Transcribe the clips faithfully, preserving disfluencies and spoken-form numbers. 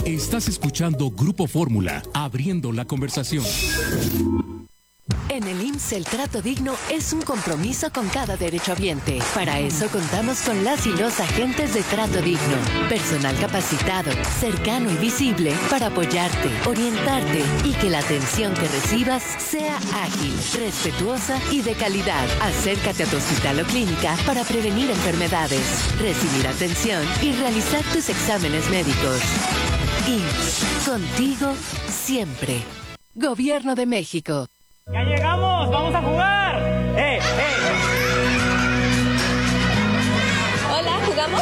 Estás escuchando Grupo Fórmula, abriendo la conversación. En el I M S S el trato digno es un compromiso con cada derechohabiente. Para eso contamos con las y los agentes de trato digno. Personal capacitado, cercano y visible para apoyarte, orientarte y que la atención que recibas sea ágil, respetuosa y de calidad. Acércate a tu hospital o clínica para prevenir enfermedades, recibir atención y realizar tus exámenes médicos. I M S S, contigo siempre. Gobierno de México. ¡Ya llegamos! ¡Vamos a jugar! ¡Eh, eh! Hola, ¿jugamos?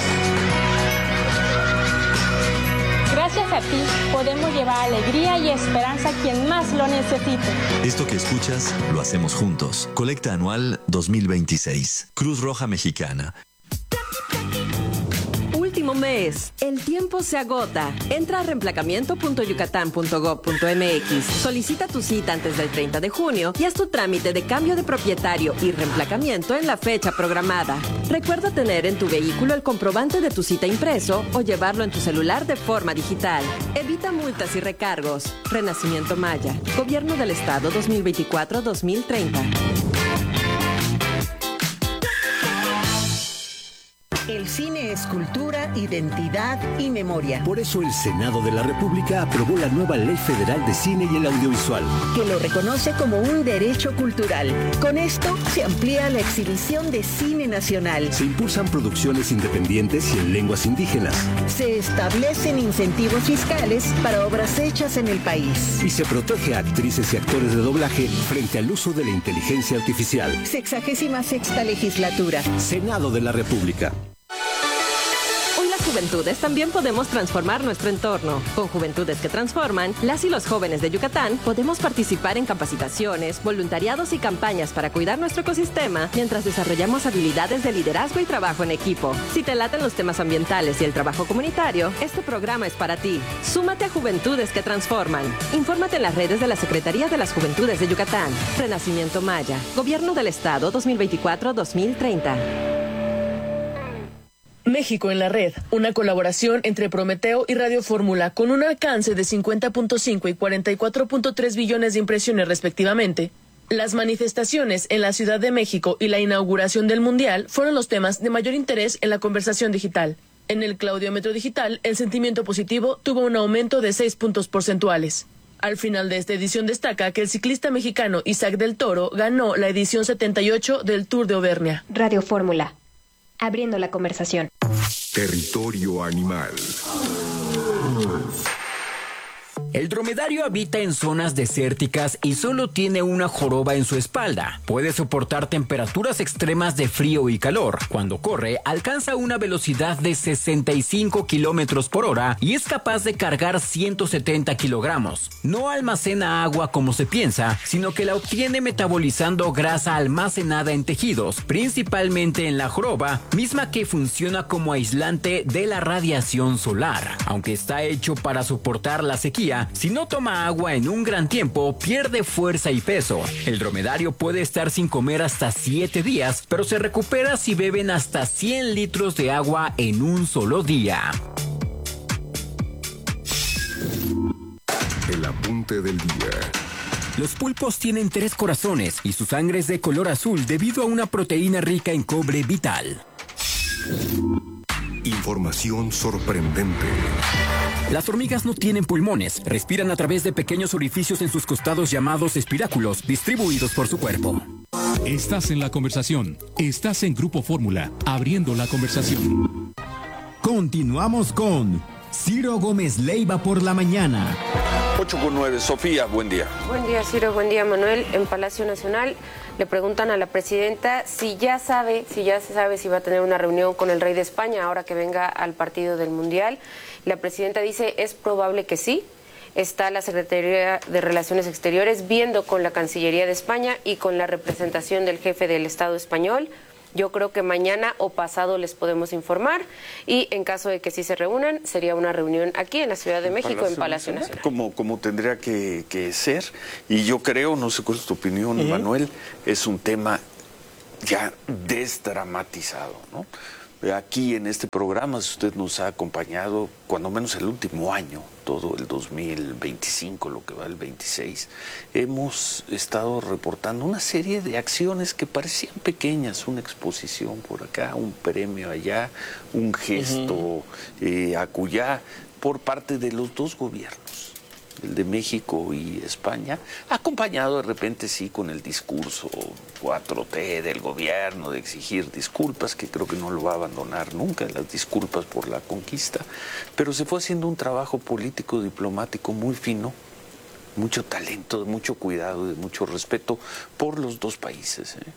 Gracias a ti podemos llevar alegría y esperanza a quien más lo necesite. Esto que escuchas lo hacemos juntos. Colecta anual dos mil veintiséis. Cruz Roja Mexicana. Último mes. El tiempo se agota. Entra a reemplacamiento punto yucatán punto gob punto mx. Solicita tu cita antes del treinta de junio y haz tu trámite de cambio de propietario y reemplacamiento en la fecha programada. Recuerda tener en tu vehículo el comprobante de tu cita impreso o llevarlo en tu celular de forma digital. Evita multas y recargos. Renacimiento Maya. Gobierno del Estado dos mil veinticuatro a dos mil treinta. El cine es cultura, identidad y memoria. Por eso el Senado de la República aprobó la nueva Ley Federal de Cine y el Audiovisual, que lo reconoce como un derecho cultural. Con esto se amplía la exhibición de cine nacional. Se impulsan producciones independientes y en lenguas indígenas. Se establecen incentivos fiscales para obras hechas en el país. Y se protege a actrices y actores de doblaje frente al uso de la inteligencia artificial. Sexagésima sexta legislatura. Senado de la República. Juventudes también podemos transformar nuestro entorno. Con Juventudes que Transforman, las y los jóvenes de Yucatán podemos participar en capacitaciones, voluntariados y campañas para cuidar nuestro ecosistema mientras desarrollamos habilidades de liderazgo y trabajo en equipo. Si te laten los temas ambientales y el trabajo comunitario, este programa es para ti. Súmate a Juventudes que Transforman. Infórmate en las redes de la Secretaría de las Juventudes de Yucatán. Renacimiento Maya. Gobierno del Estado dos mil veinticuatro a dos mil treinta. México en la Red, una colaboración entre Prometeo y Radio Fórmula con un alcance de cincuenta punto cinco y cuarenta y cuatro punto tres billones de impresiones respectivamente. Las manifestaciones en la Ciudad de México y la inauguración del Mundial fueron los temas de mayor interés en la conversación digital. En el Claudiómetro Digital, el sentimiento positivo tuvo un aumento de seis puntos porcentuales. Al final de esta edición destaca que el ciclista mexicano Isaac del Toro ganó la edición setenta y ocho del Tour de Auvernia. Radio Fórmula. Abriendo la conversación. Territorio animal. El dromedario habita en zonas desérticas y solo tiene una joroba en su espalda. Puede soportar temperaturas extremas de frío y calor. Cuando corre, alcanza una velocidad de sesenta y cinco kilómetros por hora y es capaz de cargar ciento setenta kilogramos. No almacena agua como se piensa, sino que la obtiene metabolizando grasa almacenada en tejidos, principalmente en la joroba, misma que funciona como aislante de la radiación solar. Aunque está hecho para soportar la sequía, si no toma agua en un gran tiempo, pierde fuerza y peso. El dromedario puede estar sin comer hasta siete días, pero se recupera si beben hasta cien litros de agua en un solo día. El apunte del día. Los pulpos tienen tres corazones y su sangre es de color azul debido a una proteína rica en cobre vital. Información sorprendente. Las hormigas no tienen pulmones, respiran a través de pequeños orificios en sus costados llamados espiráculos, distribuidos por su cuerpo. Estás en la conversación. Estás en Grupo Fórmula, abriendo la conversación. Continuamos con Ciro Gómez Leiva por la mañana. ocho con nueve. Sofía, buen día. Buen día, Ciro. Buen día, Manuel. En Palacio Nacional le preguntan a la presidenta si ya sabe, si ya se sabe si va a tener una reunión con el rey de España ahora que venga al partido del Mundial. La presidenta dice, es probable que sí. Está la Secretaría de Relaciones Exteriores viendo con la Cancillería de España y con la representación del jefe del Estado español. Yo creo que mañana o pasado les podemos informar y en caso de que sí se reúnan, sería una reunión aquí en la Ciudad de México, en Palacio Nacional. Como, como tendría que, que ser. Y yo creo, no sé cuál es tu opinión, uh-huh. Manuel, es un tema ya desdramatizado, ¿no? aquí en este programa, usted nos ha acompañado cuando menos el último año, todo el dos mil veinticinco, lo que va el veintiséis, hemos estado reportando una serie de acciones que parecían pequeñas, una exposición por acá, un premio allá, un gesto uh-huh. eh, acullá, por parte de los dos gobiernos, el de México y España, acompañado de repente sí con el discurso cuatro T del gobierno de exigir disculpas, que creo que no lo va a abandonar nunca, las disculpas por la conquista, pero se fue haciendo un trabajo político diplomático muy fino, mucho talento, de mucho cuidado, de mucho respeto por los dos países, ¿eh?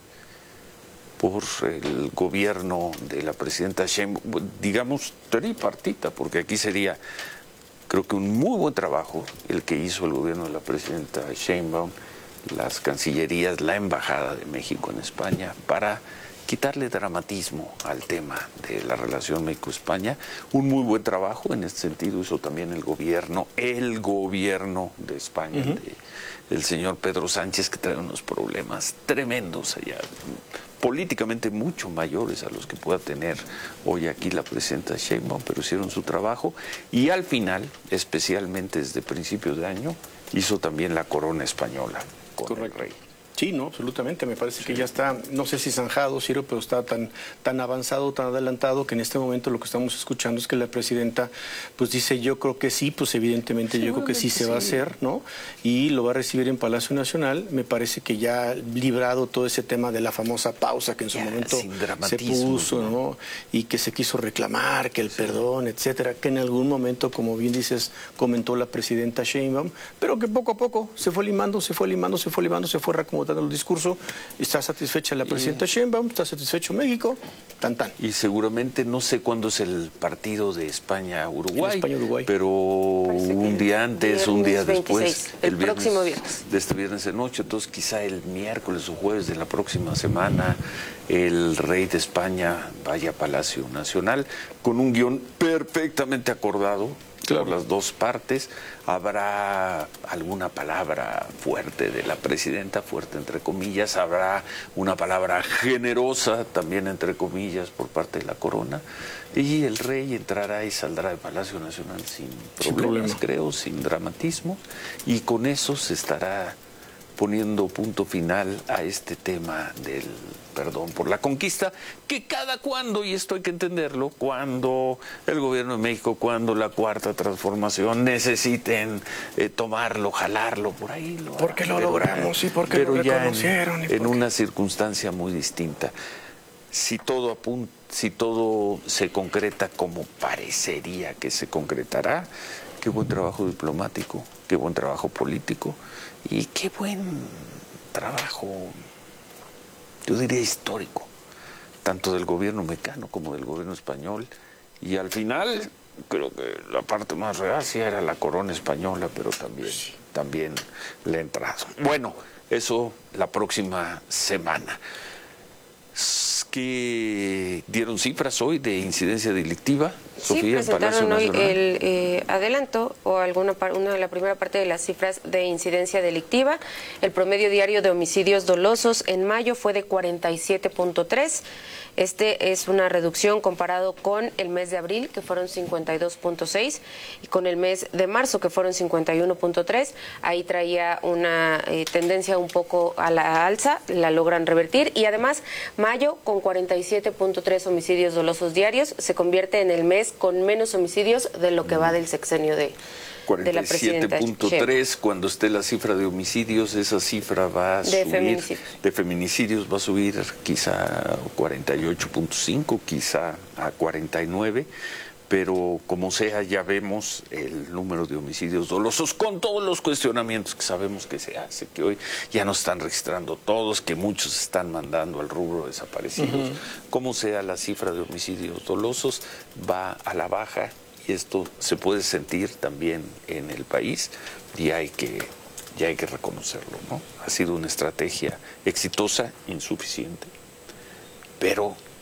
por el gobierno de la presidenta Sheinbaum, digamos tripartita, porque aquí sería, creo que un muy buen trabajo el que hizo el gobierno de la presidenta Sheinbaum, las cancillerías, la embajada de México en España, para quitarle dramatismo al tema de la relación México-España. Un muy buen trabajo en este sentido hizo también el gobierno, el gobierno de España, uh-huh. de, el señor Pedro Sánchez, que trae unos problemas tremendos allá, políticamente mucho mayores a los que pueda tener hoy aquí la presidenta Sheinbaum, pero hicieron su trabajo y al final, especialmente desde principios de año, hizo también la corona española con Correcto. el rey. Sí, no, absolutamente. Me parece sí. que ya está, no sé si zanjado, Ciro, pero está tan, tan avanzado, tan adelantado, que en este momento lo que estamos escuchando es que la presidenta pues dice, yo creo que sí, pues evidentemente yo creo que sí se va a hacer, ¿no? Y lo va a recibir en Palacio Nacional. Me parece que ya ha librado todo ese tema de la famosa pausa que en su ya, momento se puso, ¿no? ¿no? Y que se quiso reclamar, que el sí. perdón, etcétera, que en algún momento, como bien dices, comentó la presidenta Sheinbaum, pero que poco a poco se fue limando, se fue limando, se fue limando, se fue reacomodando el discurso. Está satisfecha la presidenta Sheinbaum, está satisfecho México, tan tan. Y seguramente, no sé cuándo es el partido de España-Uruguay, España-Uruguay. pero un día antes, un día después, veintiséis, el, el viernes, próximo viernes. De este viernes en noche, entonces quizá el miércoles o jueves de la próxima semana, el rey de España vaya a Palacio Nacional con un guión perfectamente acordado. Claro. Por las dos partes. Habrá alguna palabra fuerte de la presidenta, fuerte entre comillas, habrá una palabra generosa también entre comillas por parte de la corona, y el rey entrará y saldrá de Palacio Nacional sin problemas, sin problema. creo, sin dramatismo, y con eso se estará poniendo punto final a este tema del perdón por la conquista, que cada cuando, y esto hay que entenderlo, cuando el gobierno de México, cuando la Cuarta Transformación necesiten eh, tomarlo, jalarlo, por ahí lo porque lo logramos y porque pero lo ya reconocieron. en, y en una circunstancia muy distinta. Si todo apunta, si todo se concreta como parecería que se concretará, qué buen trabajo diplomático, qué buen trabajo político y qué buen trabajo, yo diría histórico, tanto del gobierno mexicano como del gobierno español. Y al final, creo que la parte más reacia era la corona española, pero también, también le ha entrado. Bueno, eso la próxima semana. Que dieron cifras hoy de incidencia delictiva, sí, Sofía, presentaron hoy el eh, adelanto o alguna una la primera parte de las cifras de incidencia delictiva. El promedio diario de homicidios dolosos en mayo fue de cuarenta y siete punto tres. Este es una reducción comparado con el mes de abril, que fueron cincuenta y dos punto seis, y con el mes de marzo, que fueron cincuenta y uno punto tres. Ahí traía una eh, tendencia un poco a la alza, la logran revertir, y además mayo con cuarenta y siete punto tres homicidios dolosos diarios se convierte en el mes con menos homicidios de lo que va del sexenio de cuarenta y siete punto tres, cuando esté la cifra de homicidios, esa cifra va a de subir, feminicidios. de feminicidios va a subir quizá a cuarenta y ocho punto cinco, quizá a cuarenta y nueve, pero como sea ya vemos el número de homicidios dolosos con todos los cuestionamientos que sabemos que se hace, que hoy ya no están registrando todos, que muchos están mandando al rubro desaparecidos. Uh-huh. Como sea, la cifra de homicidios dolosos va a la baja. Y esto se puede sentir también en el país y hay que, y hay que reconocerlo, ¿no? Ha sido una estrategia exitosa, insuficiente, pero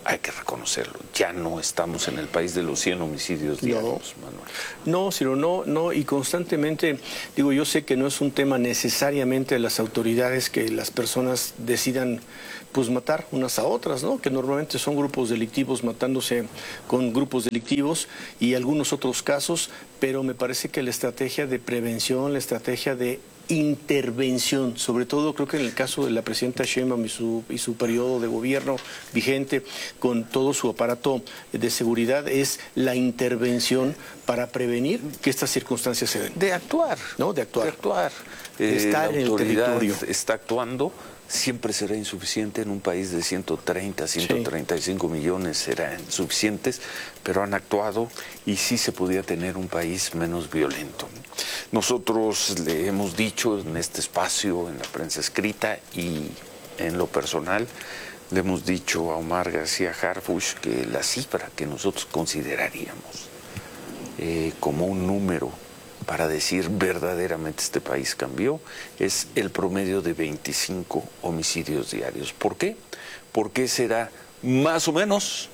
hay que reconocerlo, ya no estamos en el país de los cien homicidios diarios, no. Manuel. No, Ciro, no, no, y constantemente, digo, yo sé que no es un tema necesariamente de las autoridades que las personas decidan pues matar unas a otras, ¿no? Que normalmente son grupos delictivos matándose con grupos delictivos y algunos otros casos, pero me parece que la estrategia de prevención, la estrategia de intervención, sobre todo creo que en el caso de la presidenta Sheinbaum y su, y su periodo de gobierno vigente con todo su aparato de seguridad, es la intervención para prevenir que estas circunstancias se den. De actuar. ¿No? De actuar. De actuar. Eh, Estar la en autoridad el territorio. Está actuando. Siempre será insuficiente en un país de ciento treinta, ciento treinta y cinco sí. millones, serán insuficientes, pero han actuado y sí se podía tener un país menos violento. Nosotros le hemos dicho en este espacio, en la prensa escrita y en lo personal, le hemos dicho a Omar García Harfuch que la cifra que nosotros consideraríamos eh, como un número para decir verdaderamente este país cambió, es el promedio de veinticinco homicidios diarios. ¿Por qué? Porque será más o menos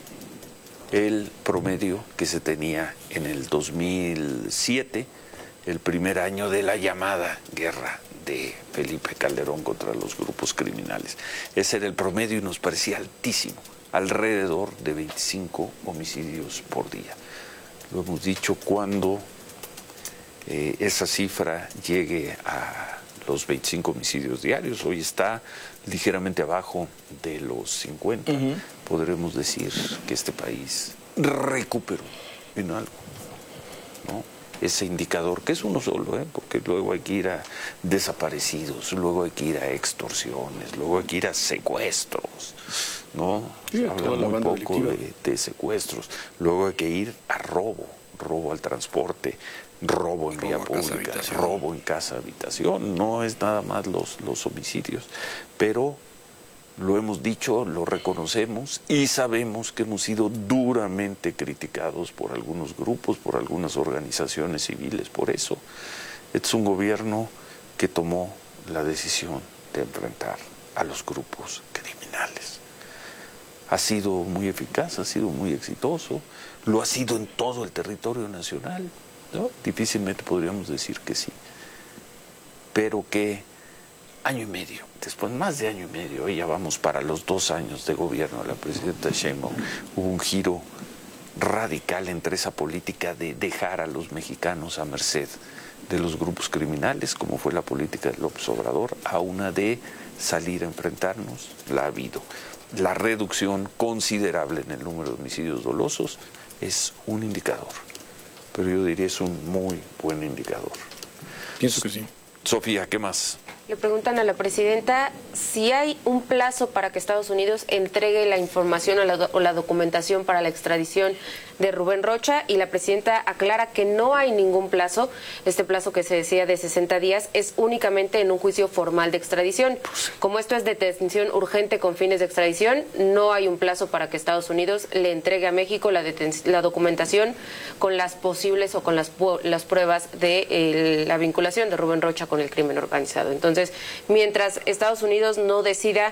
el promedio que se tenía en el dos mil siete, el primer año de la llamada guerra de Felipe Calderón contra los grupos criminales. Ese era el promedio y nos parecía altísimo, alrededor de veinticinco homicidios por día. Lo hemos dicho, cuando Eh, esa cifra llegue a los veinticinco homicidios diarios, hoy está ligeramente abajo de los cincuenta, uh-huh. podremos decir que este país recuperó en algo, ¿no? Ese indicador, que es uno solo, ¿eh? Porque luego hay que ir a desaparecidos, luego hay que ir a extorsiones, luego hay que ir a secuestros, ¿no? Sí, Se habla muy poco de, de secuestros, luego hay que ir a robo, robo al transporte, robo en vía pública, robo en casa habitación, no es nada más los, los homicidios, pero lo hemos dicho, lo reconocemos y sabemos que hemos sido duramente criticados por algunos grupos, por algunas organizaciones civiles, por eso. Este es un gobierno que tomó la decisión de enfrentar a los grupos criminales. Ha sido muy eficaz, ha sido muy exitoso, lo ha sido en todo el territorio nacional, ¿no? Difícilmente podríamos decir que sí, pero que año y medio, después más de año y medio, ya vamos para los dos años de gobierno de la presidenta Sheinbaum, hubo un giro radical entre esa política de dejar a los mexicanos a merced de los grupos criminales, como fue la política de López Obrador, a una de salir a enfrentarnos. La ha habido. La reducción considerable en el número de homicidios dolosos es un indicador, pero yo diría es un muy buen indicador. Pienso que sí. Sofía, ¿qué más? Le preguntan a la presidenta si hay un plazo para que Estados Unidos entregue la información o la, o la documentación para la extradición de Rubén Rocha, y la presidenta aclara que no hay ningún plazo. Este plazo que se decía de sesenta días es únicamente en un juicio formal de extradición. Como esto es detención urgente con fines de extradición, no hay un plazo para que Estados Unidos le entregue a México la, la documentación con las posibles o con las, las pruebas de eh, la vinculación de Rubén Rocha con el crimen organizado. Entonces, mientras Estados Unidos no decida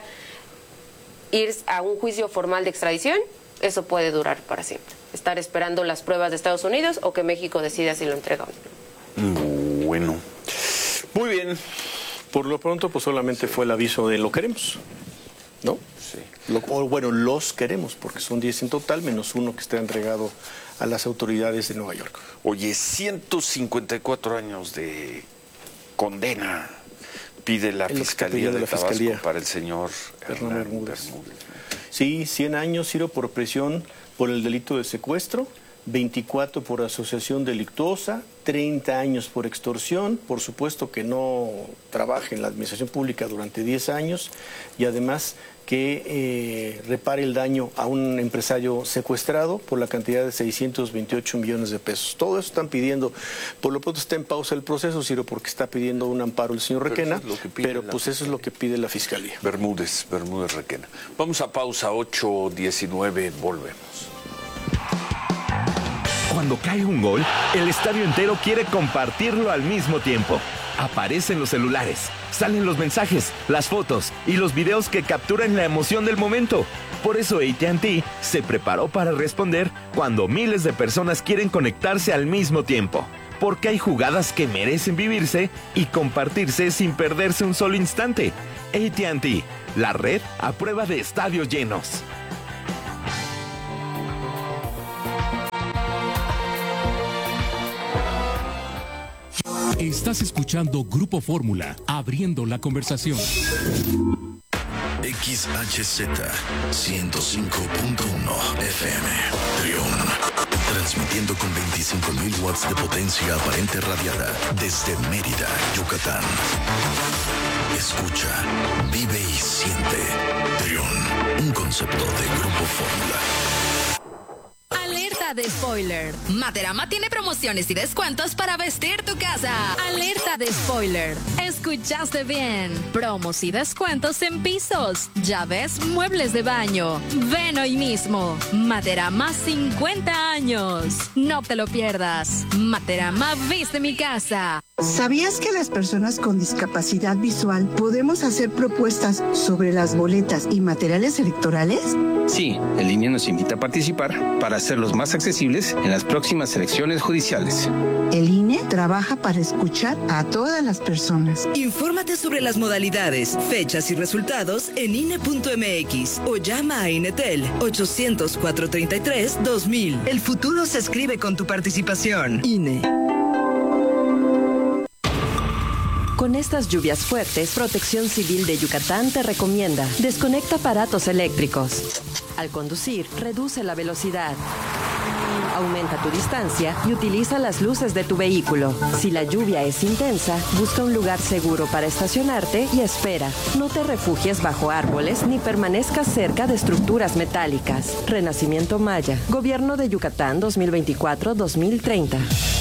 ir a un juicio formal de extradición, eso puede durar para siempre. Estar esperando las pruebas de Estados Unidos o que México decida si lo entrega o no. Bueno, muy bien. Por lo pronto, pues solamente fue el aviso de lo queremos, ¿no? Sí. Lo, o, bueno, los queremos, porque son diez en total, menos uno que está entregado a las autoridades de Nueva York. Oye, ciento cincuenta y cuatro años de condena pide la es Fiscalía de, de la Tabasco Fiscalía. para el señor Hernán Bermúdez. Bermúdez. Sí, cien años, Ciro, por presión por el delito de secuestro, veinticuatro por asociación delictuosa, treinta años por extorsión, por supuesto que no trabaje en la administración pública durante diez años, y además que eh, repare el daño a un empresario secuestrado por la cantidad de seiscientos veintiocho millones de pesos. Todo eso están pidiendo. Por lo pronto está en pausa el proceso, Ciro, porque está pidiendo un amparo el señor Requena, pero, es pero pues eso es lo que pide la Fiscalía. Bermúdez, Bermúdez Requena. Vamos a pausa, ocho diecinueve, volvemos. Cuando cae un gol, el estadio entero quiere compartirlo al mismo tiempo. Aparecen los celulares, salen los mensajes, las fotos y los videos que capturan la emoción del momento. Por eso A T and T se preparó para responder cuando miles de personas quieren conectarse al mismo tiempo. Porque hay jugadas que merecen vivirse y compartirse sin perderse un solo instante. A T and T, la red a prueba de estadios llenos. Estás escuchando Grupo Fórmula, abriendo la conversación. X H Z ciento cinco punto uno F M, Trión. Transmitiendo con veinticinco mil watts de potencia aparente radiada desde Mérida, Yucatán. Escucha, vive y siente. Trión, un concepto de Grupo Fórmula. Alerta de spoiler. Materama tiene promociones y descuentos para vestir tu casa. Alerta de spoiler. Escuchaste bien. Promos y descuentos en pisos, llaves, muebles de baño. Ven hoy mismo. Materama cincuenta años. No te lo pierdas. Materama viste mi casa. ¿Sabías que las personas con discapacidad visual podemos hacer propuestas sobre las boletas y materiales electorales? Sí, el I N E nos invita a participar para hacerlos más accesibles en las próximas elecciones judiciales. El I N E trabaja para escuchar a todas las personas. Infórmate sobre las modalidades, fechas y resultados en I N E punto M X o llama a Inetel ochocientos, cuatrocientos treinta y tres, dos mil. El futuro se escribe con tu participación. I N E. Con estas lluvias fuertes, Protección Civil de Yucatán te recomienda: desconecta aparatos eléctricos. Al conducir, reduce la velocidad. Aumenta tu distancia y utiliza las luces de tu vehículo. Si la lluvia es intensa, busca un lugar seguro para estacionarte y espera. No te refugies bajo árboles ni permanezcas cerca de estructuras metálicas. Renacimiento Maya, Gobierno de Yucatán dos mil veinticuatro a dos mil treinta.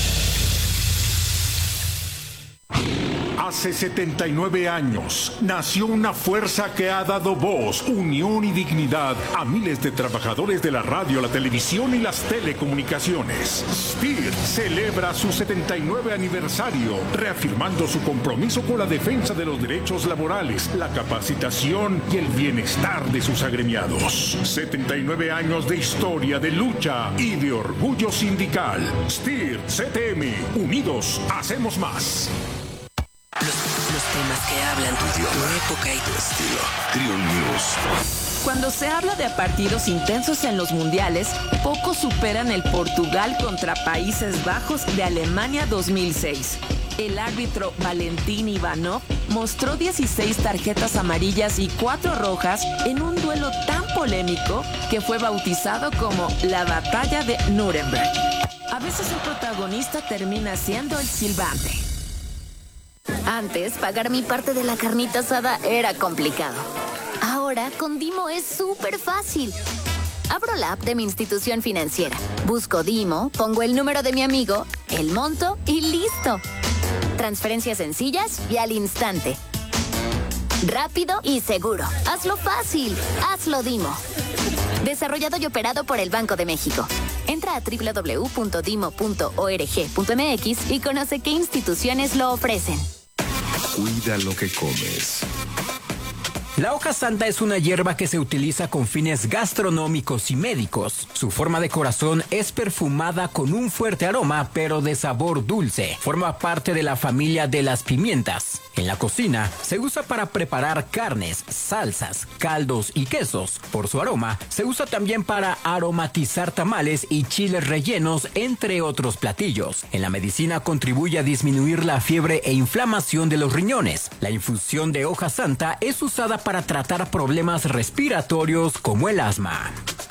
Hace setenta y nueve años nació una fuerza que ha dado voz, unión y dignidad a miles de trabajadores de la radio, la televisión y las telecomunicaciones. S T I R celebra su setenta y nueve aniversario, reafirmando su compromiso con la defensa de los derechos laborales, la capacitación y el bienestar de sus agremiados. setenta y nueve años de historia, de lucha y de orgullo sindical. S T I R C T M, unidos hacemos más. Los, los temas que hablan tu idioma, tu época y tu estilo. Trión News. Cuando se habla de partidos intensos en los mundiales, pocos superan el Portugal contra Países Bajos de Alemania dos mil seis. El árbitro Valentín Ivanov mostró dieciséis tarjetas amarillas y cuatro rojas en un duelo tan polémico que fue bautizado como la Batalla de Nuremberg. A veces el protagonista termina siendo el silbante. Antes, pagar mi parte de la carnita asada era complicado. Ahora, con Dimo es súper fácil. Abro la app de mi institución financiera, busco Dimo, pongo el número de mi amigo, el monto y listo. Transferencias sencillas y al instante. Rápido y seguro. Hazlo fácil. Hazlo Dimo. Desarrollado y operado por el Banco de México. Entra a doble u doble u doble u punto dimo punto org punto m x y conoce qué instituciones lo ofrecen. Cuida lo que comes. La hoja santa es una hierba que se utiliza con fines gastronómicos y médicos. Su forma de corazón es perfumada con un fuerte aroma, pero de sabor dulce. Forma parte de la familia de las pimientas. En la cocina se usa para preparar carnes, salsas, caldos y quesos. Por su aroma, se usa también para aromatizar tamales y chiles rellenos, entre otros platillos. En la medicina contribuye a disminuir la fiebre e inflamación de los riñones. La infusión de hoja santa es usada para tratar problemas respiratorios como el asma.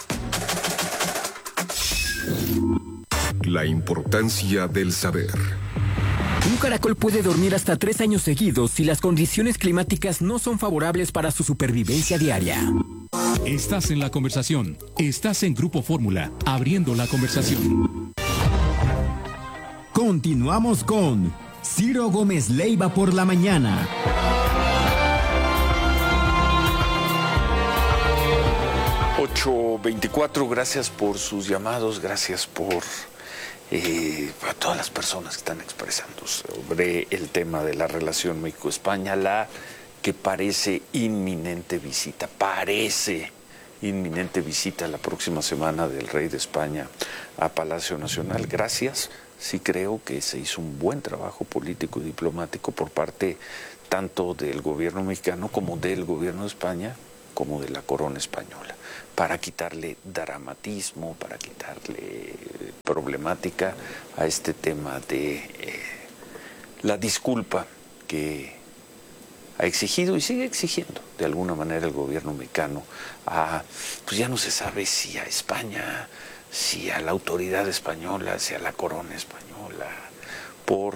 La importancia del saber. Un caracol puede dormir hasta tres años seguidos si las condiciones climáticas no son favorables para su supervivencia diaria. Estás en la conversación. Estás en Grupo Fórmula, abriendo la conversación. Continuamos con Ciro Gómez Leiva por la mañana. ocho veinticuatro, gracias por sus llamados, gracias por eh, a todas las personas que están expresando sobre el tema de la relación México-España, la que parece inminente visita, parece inminente visita la próxima semana del rey de España a Palacio Nacional. Gracias, sí creo que se hizo un buen trabajo político y diplomático por parte tanto del gobierno mexicano como del gobierno de España, como de la corona española, para quitarle dramatismo, para quitarle problemática a este tema de eh, la disculpa que ha exigido y sigue exigiendo de alguna manera el gobierno mexicano a, pues ya no se sabe si a España, si a la autoridad española, si a la corona española, por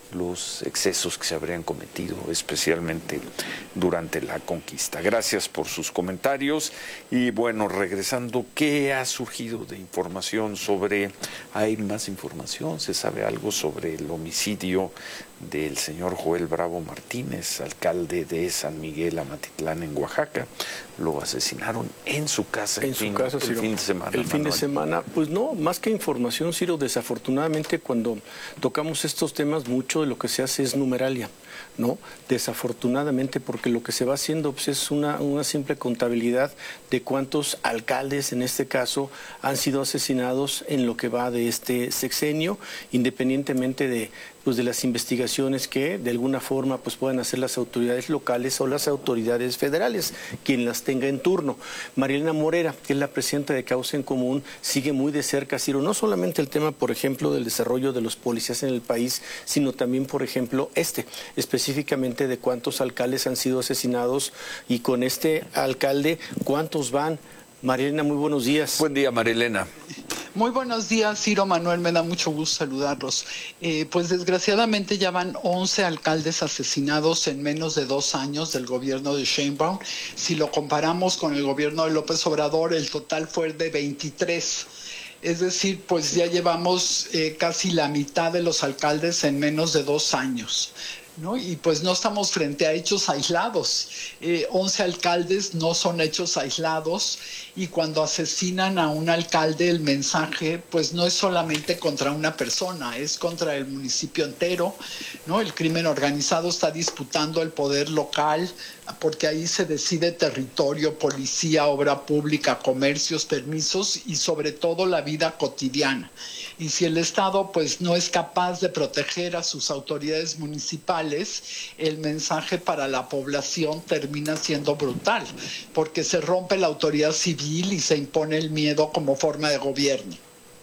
los excesos que se habrían cometido, especialmente durante la conquista. Gracias por sus comentarios. Y bueno, regresando, ¿qué ha surgido de información sobre, hay más información? ¿Se sabe algo sobre el homicidio del señor Joel Bravo Martínez, alcalde de San Miguel Amatitlán en Oaxaca? Lo asesinaron en su casa en el, su fin, casa, el Ciro, fin de semana. El fin Manuel. de semana, pues no, más que información, Ciro, desafortunadamente cuando tocamos estos temas, mucho de lo que se hace es numeralia, ¿no? Desafortunadamente, porque lo que se va haciendo pues, es una, una simple contabilidad de cuántos alcaldes, en este caso, han sido asesinados en lo que va de este sexenio, independientemente de pues de las investigaciones que de alguna forma pues puedan hacer las autoridades locales o las autoridades federales, quien las tenga en turno. Marielena Morera, que es la presidenta de Causa en Común, sigue muy de cerca, Ciro, no solamente el tema, por ejemplo, del desarrollo de los policías en el país, sino también, por ejemplo, este, específicamente de cuántos alcaldes han sido asesinados y con este alcalde, ¿cuántos van? Marielena, muy buenos días. Buen día, Marielena. Muy buenos días, Ciro, Manuel, me da mucho gusto saludarlos. Eh, pues desgraciadamente ya van once alcaldes asesinados en menos de dos años del gobierno de Sheinbaum. Si lo comparamos con el gobierno de López Obrador, el total fue de veintitrés. Es decir, pues ya llevamos eh, casi la mitad de los alcaldes en menos de dos años. ¿No? Y pues no estamos frente a hechos aislados. Eh, once alcaldes no son hechos aislados y cuando asesinan a un alcalde el mensaje pues no es solamente contra una persona, es contra el municipio entero, ¿no? El crimen organizado está disputando el poder local porque ahí se decide territorio, policía, obra pública, comercios, permisos y sobre todo la vida cotidiana. Y si el Estado pues no es capaz de proteger a sus autoridades municipales, el mensaje para la población termina siendo brutal, porque se rompe la autoridad civil y se impone el miedo como forma de gobierno.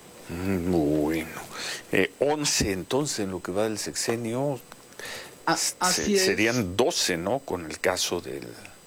Bueno, eh, once entonces en lo que va del sexenio, Así se, es. serían doce, ¿no? Con el caso del,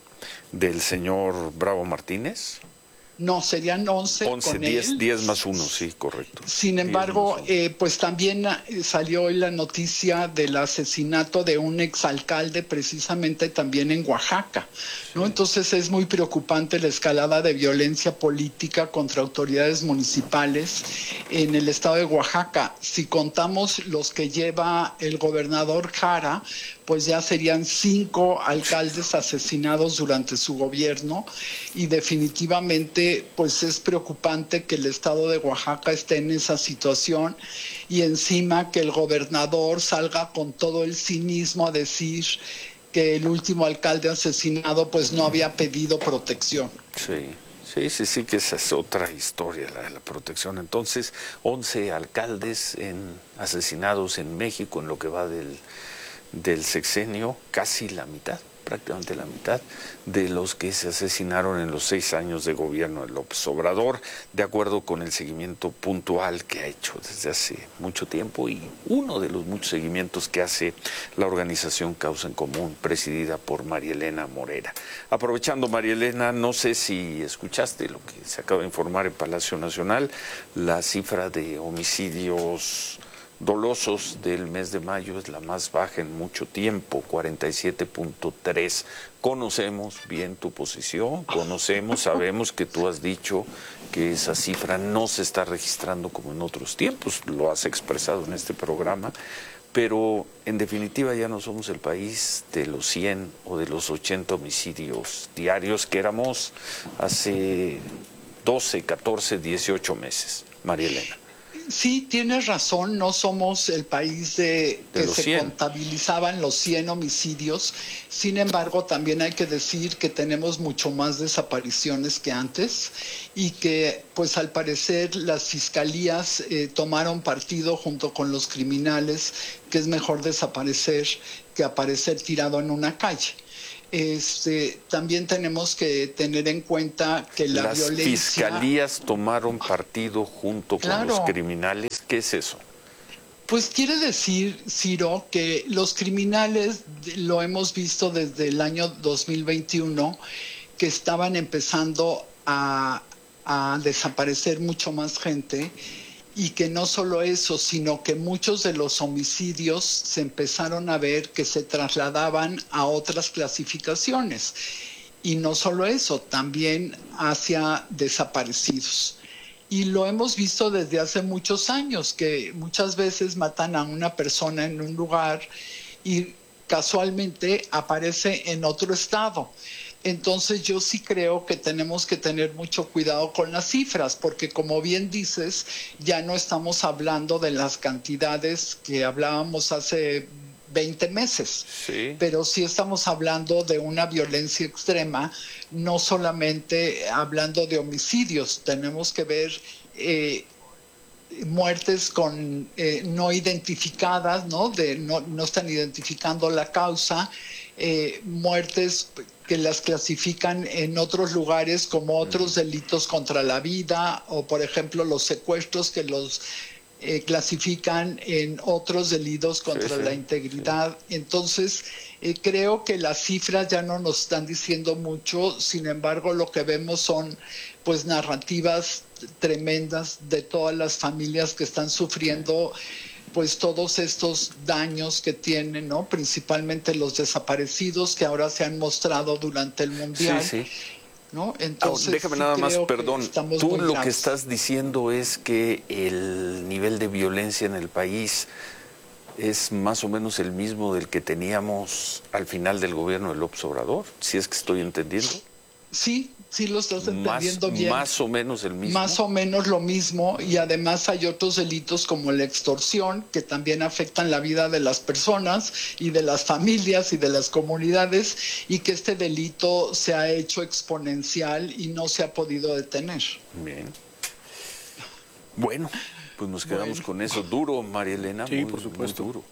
del señor Bravo Martínez. No, serían once, once, con diez, él. diez más uno, sí, correcto. Sin embargo, eh, pues también eh, salió hoy la noticia del asesinato de un exalcalde precisamente también en Oaxaca, ¿no? Entonces es muy preocupante la escalada de violencia política contra autoridades municipales en el estado de Oaxaca. Si contamos los que lleva el gobernador Jara, pues ya serían cinco alcaldes asesinados durante su gobierno y definitivamente pues es preocupante que el estado de Oaxaca esté en esa situación y encima que el gobernador salga con todo el cinismo a decir que el último alcalde asesinado pues no había pedido protección. Sí. Sí, sí, sí, que esa es otra historia, la de la protección. Entonces, once alcaldes en, asesinados en México en lo que va del, del sexenio, casi la mitad, prácticamente la mitad de los que se asesinaron en los seis años de gobierno de López Obrador, de acuerdo con el seguimiento puntual que ha hecho desde hace mucho tiempo y uno de los muchos seguimientos que hace la organización Causa en Común, presidida por Marielena Morera. Aprovechando, Marielena, no sé si escuchaste lo que se acaba de informar en Palacio Nacional, la cifra de homicidios dolosos del mes de mayo es la más baja en mucho tiempo, cuarenta y siete punto tres. Conocemos bien tu posición, conocemos, sabemos que tú has dicho que esa cifra no se está registrando como en otros tiempos, lo has expresado en este programa, pero en definitiva ya no somos el país de los cien o de los ochenta homicidios diarios que éramos hace doce, catorce, dieciocho meses. Marielena. Sí, tienes razón, no somos el país de, de que los se cien. contabilizaban los cien homicidios. Sin embargo, también hay que decir que tenemos mucho más desapariciones que antes y que, pues al parecer, las fiscalías eh, tomaron partido junto con los criminales, que es mejor desaparecer que aparecer tirado en una calle. Este, también tenemos que tener en cuenta que la Las violencia... fiscalías tomaron partido junto Claro. con los criminales. ¿Qué es eso? Pues quiere decir, Ciro, que los criminales, lo hemos visto desde el año dos mil veintiuno, que estaban empezando a, a desaparecer mucho más gente, y que no solo eso, sino que muchos de los homicidios se empezaron a ver que se trasladaban a otras clasificaciones. Y no solo eso, también hacia desaparecidos. Y lo hemos visto desde hace muchos años, que muchas veces matan a una persona en un lugar y casualmente aparece en otro estado. Entonces yo sí creo que tenemos que tener mucho cuidado con las cifras, porque como bien dices, ya no estamos hablando de las cantidades que hablábamos hace veinte meses, sí. Pero sí estamos hablando de una violencia extrema, no solamente hablando de homicidios, tenemos que ver eh, muertes con eh, no identificadas, ¿no? De, no, no están identificando la causa, eh, muertes que las clasifican en otros lugares como otros delitos contra la vida, o por ejemplo los secuestros que los eh, clasifican en otros delitos contra sí, sí, la integridad. Sí. Entonces, eh, creo que las cifras ya no nos están diciendo mucho, sin embargo lo que vemos son pues narrativas tremendas de todas las familias que están sufriendo pues todos estos daños que tienen, ¿no? Principalmente los desaparecidos que ahora se han mostrado durante el Mundial. Sí, sí. ¿No? Entonces, oh, déjame sí nada más, perdón, tú lo graves. que estás diciendo es que el nivel de violencia en el país es más o menos el mismo del que teníamos al final del gobierno de López Obrador, si es que estoy entendiendo. Sí, sí lo estás entendiendo más, bien. Más o menos el mismo. Más o menos lo mismo, y además hay otros delitos como la extorsión que también afectan la vida de las personas y de las familias y de las comunidades, y que este delito se ha hecho exponencial y no se ha podido detener. Bien. Bueno, pues nos quedamos bueno. con eso. Duro, María Elena. Sí, muy, por supuesto. Muy duro.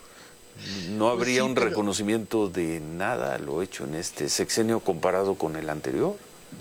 No habría pues sí, un pero... reconocimiento de nada lo hecho en este sexenio comparado con el anterior.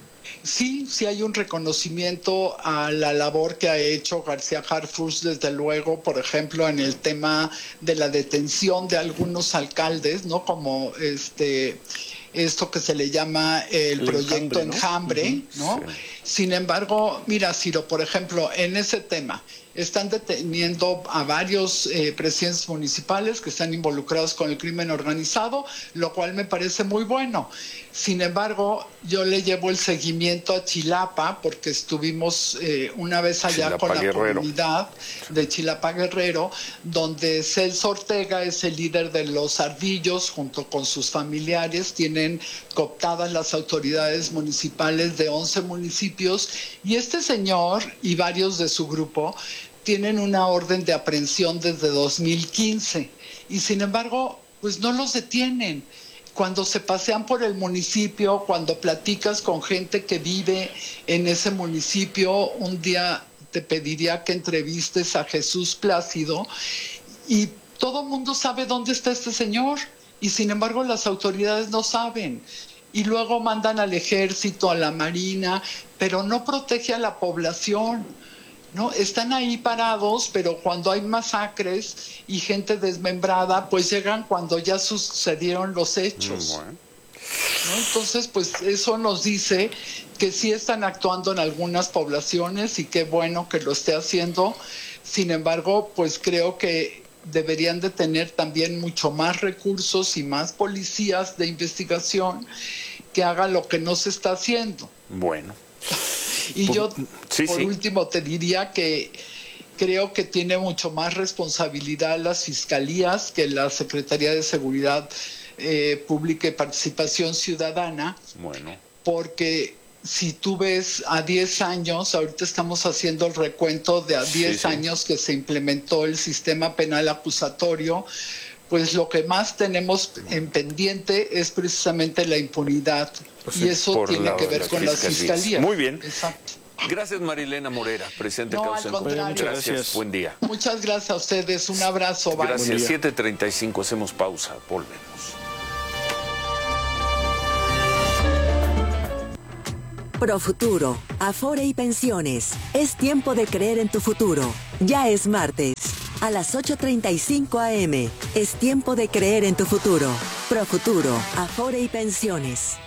Sí, sí hay un reconocimiento a la labor que ha hecho García Harfuch, desde luego, por ejemplo, en el tema de la detención de algunos alcaldes, ¿no? Como este esto que se le llama el, el proyecto Enjambre, Enjambre, ¿no? Uh-huh. ¿no? Sí. Sin embargo, mira, Ciro, por ejemplo, en ese tema están deteniendo a varios eh, presidentes municipales que están involucrados con el crimen organizado, lo cual me parece muy bueno. Sin embargo, yo le llevo el seguimiento a Chilapa, porque estuvimos eh, una vez allá Chilapa, con la Guerrero. comunidad de Chilapa Guerrero, donde Celso Ortega es el líder de los Ardillos, junto con sus familiares. Tienen cooptadas las autoridades municipales de once municipios, y este señor y varios de su grupo tienen una orden de aprehensión desde dos mil quince, y sin embargo, pues no los detienen. Cuando se pasean por el municipio, cuando platicas con gente que vive en ese municipio, un día te pediría que entrevistes a Jesús Plácido, y todo el mundo sabe dónde está este señor, y sin embargo las autoridades no saben. Y luego mandan al ejército, a la marina, pero no protege a la población, ¿no? Están ahí parados, pero cuando hay masacres y gente desmembrada, pues llegan cuando ya sucedieron los hechos. Bueno. ¿No? Entonces, pues eso nos dice que sí están actuando en algunas poblaciones, y qué bueno que lo esté haciendo. Sin embargo, pues creo que deberían de tener también mucho más recursos y más policías de investigación que hagan lo que no se está haciendo. Bueno. Y yo, sí, por sí. último, te diría que creo que tiene mucho más responsabilidad las fiscalías que la Secretaría de Seguridad eh, Pública y Participación Ciudadana. Bueno. Porque si tú ves a diez años, ahorita estamos haciendo el recuento de a diez sí, sí. años que se implementó el sistema penal acusatorio, pues lo que más tenemos en pendiente es precisamente la impunidad. Pues y eso tiene que ver con las fiscalías. Muy bien. Exacto. Gracias, Marilena Morera, presidente no, Causa en Común. Muchas gracias. Buen día. Muchas gracias a ustedes. Un abrazo. Bye. Gracias. siete treinta y cinco. Hacemos pausa. Volvemos. Profuturo, Afore y Pensiones. Es tiempo de creer en tu futuro. Ya es martes. A las ocho treinta y cinco a eme. Es tiempo de creer en tu futuro. Profuturo, Afore y Pensiones.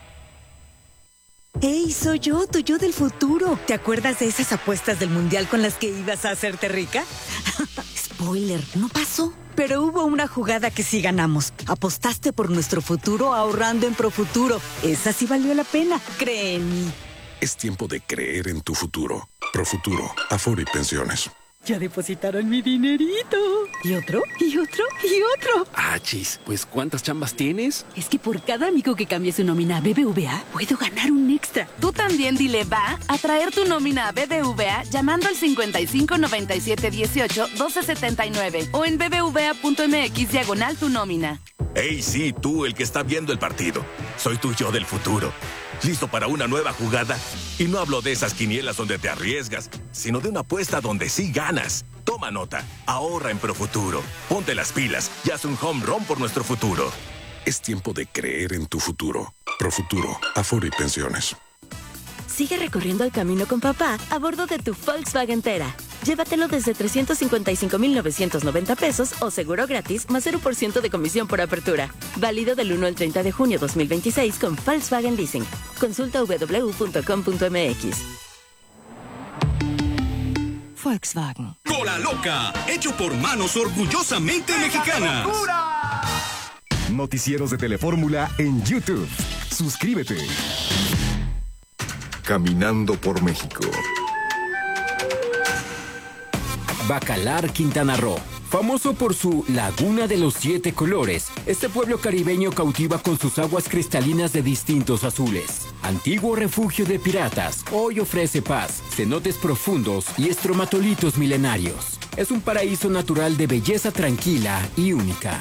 ¡Hey, soy yo, tu yo del futuro! ¿Te acuerdas de esas apuestas del mundial con las que ibas a hacerte rica? Spoiler, no pasó. Pero hubo una jugada que sí ganamos. Apostaste por nuestro futuro ahorrando en Profuturo. Esa sí valió la pena. Cree en mí. Es tiempo de creer en tu futuro. Profuturo, Afore y Pensiones. Ya depositaron mi dinerito. ¿Y otro? ¿Y otro? ¿Y otro? Ah, chis, pues ¿cuántas chambas tienes? Es que por cada amigo que cambie su nómina a B B V A, puedo ganar un extra. Tú también dile va a traer tu nómina a B B V A llamando al cincuenta y cinco noventa y siete dieciocho doce setenta y nueve o en bbva.mx diagonal tu nómina. Hey, sí, tú, el que está viendo el partido. Soy tu yo del futuro. ¿Listo para una nueva jugada? Y no hablo de esas quinielas donde te arriesgas, sino de una apuesta donde sí ganas. Toma nota, ahorra en Profuturo. Ponte las pilas y haz un home run por nuestro futuro. Es tiempo de creer en tu futuro. Profuturo, Afore y Pensiones. Sigue recorriendo el camino con papá a bordo de tu Volkswagen Tera. Llévatelo desde trescientos cincuenta y cinco mil novecientos noventa pesos o seguro gratis más cero por ciento de comisión por apertura. Válido del uno al treinta de junio dos mil veintiséis con Volkswagen Leasing. Consulta doble u doble u doble u punto com punto eme equis. Volkswagen. Cola Loca, hecho por manos orgullosamente mexicanas. Noticieros de Telefórmula en YouTube. Suscríbete. Caminando por México. Bacalar, Quintana Roo. Famoso por su Laguna de los Siete Colores, este pueblo caribeño cautiva con sus aguas cristalinas de distintos azules. Antiguo refugio de piratas, hoy ofrece paz, cenotes profundos y estromatolitos milenarios. Es un paraíso natural de belleza tranquila y única.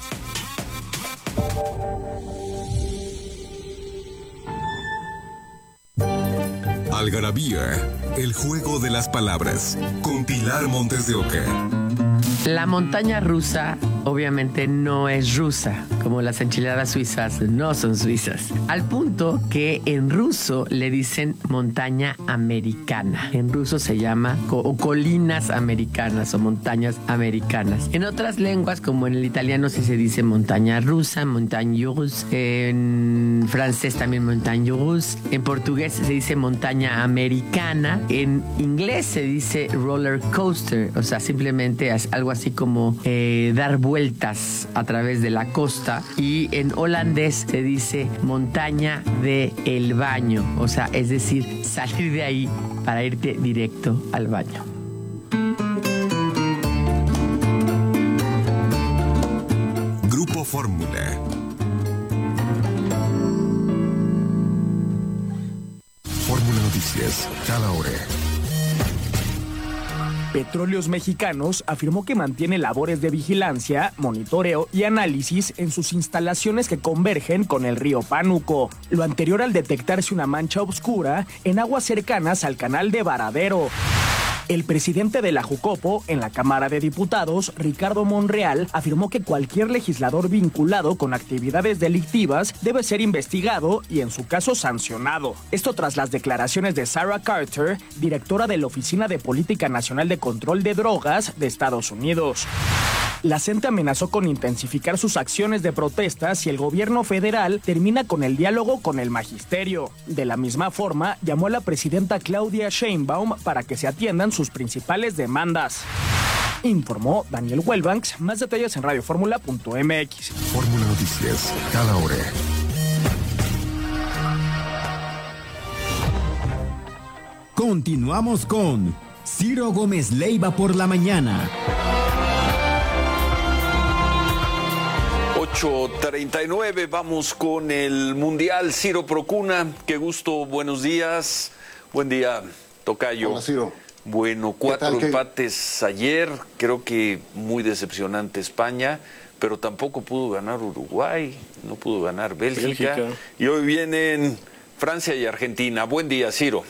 Algarabía, el juego de las palabras, con Pilar Montes de Oca. La montaña rusa obviamente no es rusa, como las enchiladas suizas no son suizas. Al punto que en ruso le dicen montaña americana. En ruso se llama co- colinas americanas o montañas americanas. En otras lenguas, como en el italiano, sí se dice montaña rusa, montagne russe. En francés también montagne russe. En portugués se dice montaña americana. En inglés se dice roller coaster, o sea, simplemente es algo así como eh, dar vueltas a través de la costa. Y en holandés se dice montaña de el baño, o sea, es decir, salir de ahí para irte directo al baño. Grupo Fórmula. Fórmula Noticias, cada hora. Petróleos Mexicanos afirmó que mantiene labores de vigilancia, monitoreo y análisis en sus instalaciones que convergen con el río Pánuco. Lo anterior al detectarse una mancha oscura en aguas cercanas al canal de Varadero. El presidente de la Jucopo en la Cámara de Diputados, Ricardo Monreal, afirmó que cualquier legislador vinculado con actividades delictivas debe ser investigado y, en su caso, sancionado. Esto tras las declaraciones de Sarah Carter, directora de la Oficina de Política Nacional de Control de Drogas de Estados Unidos. La CENTE amenazó con intensificar sus acciones de protesta si el gobierno federal termina con el diálogo con el magisterio. De la misma forma, llamó a la presidenta Claudia Sheinbaum para que se atiendan sus principales demandas. Informó Daniel Welbanks. Más detalles en radioformula punto eme equis. Fórmula Noticias, cada hora. Continuamos con Ciro Gómez Leiva por la mañana. ocho treinta y nueve, vamos con el Mundial. Ciro Procuna, qué gusto, buenos días. Buen día, tocayo. Hola, Ciro. Bueno, cuatro ¿Qué tal, empates qué? ayer, creo que muy decepcionante España, pero tampoco pudo ganar Uruguay, no pudo ganar Bélgica. Bélgica. Y hoy vienen Francia y Argentina. Buen día, Ciro.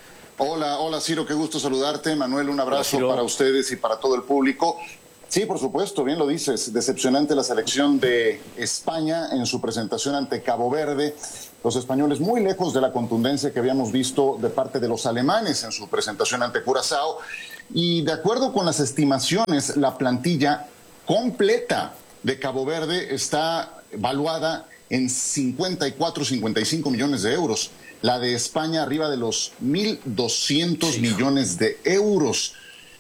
Hola, hola Ciro, qué gusto saludarte. Manuel, un abrazo hola, para ustedes y para todo el público. Sí, por supuesto, bien lo dices, decepcionante la selección de España en su presentación ante Cabo Verde. Los españoles muy lejos de la contundencia que habíamos visto de parte de los alemanes en su presentación ante Curazao. Y de acuerdo con las estimaciones, la plantilla completa de Cabo Verde está valuada en cincuenta y cuatro, cincuenta y cinco millones de euros. La de España arriba de los mil doscientos sí. millones de euros.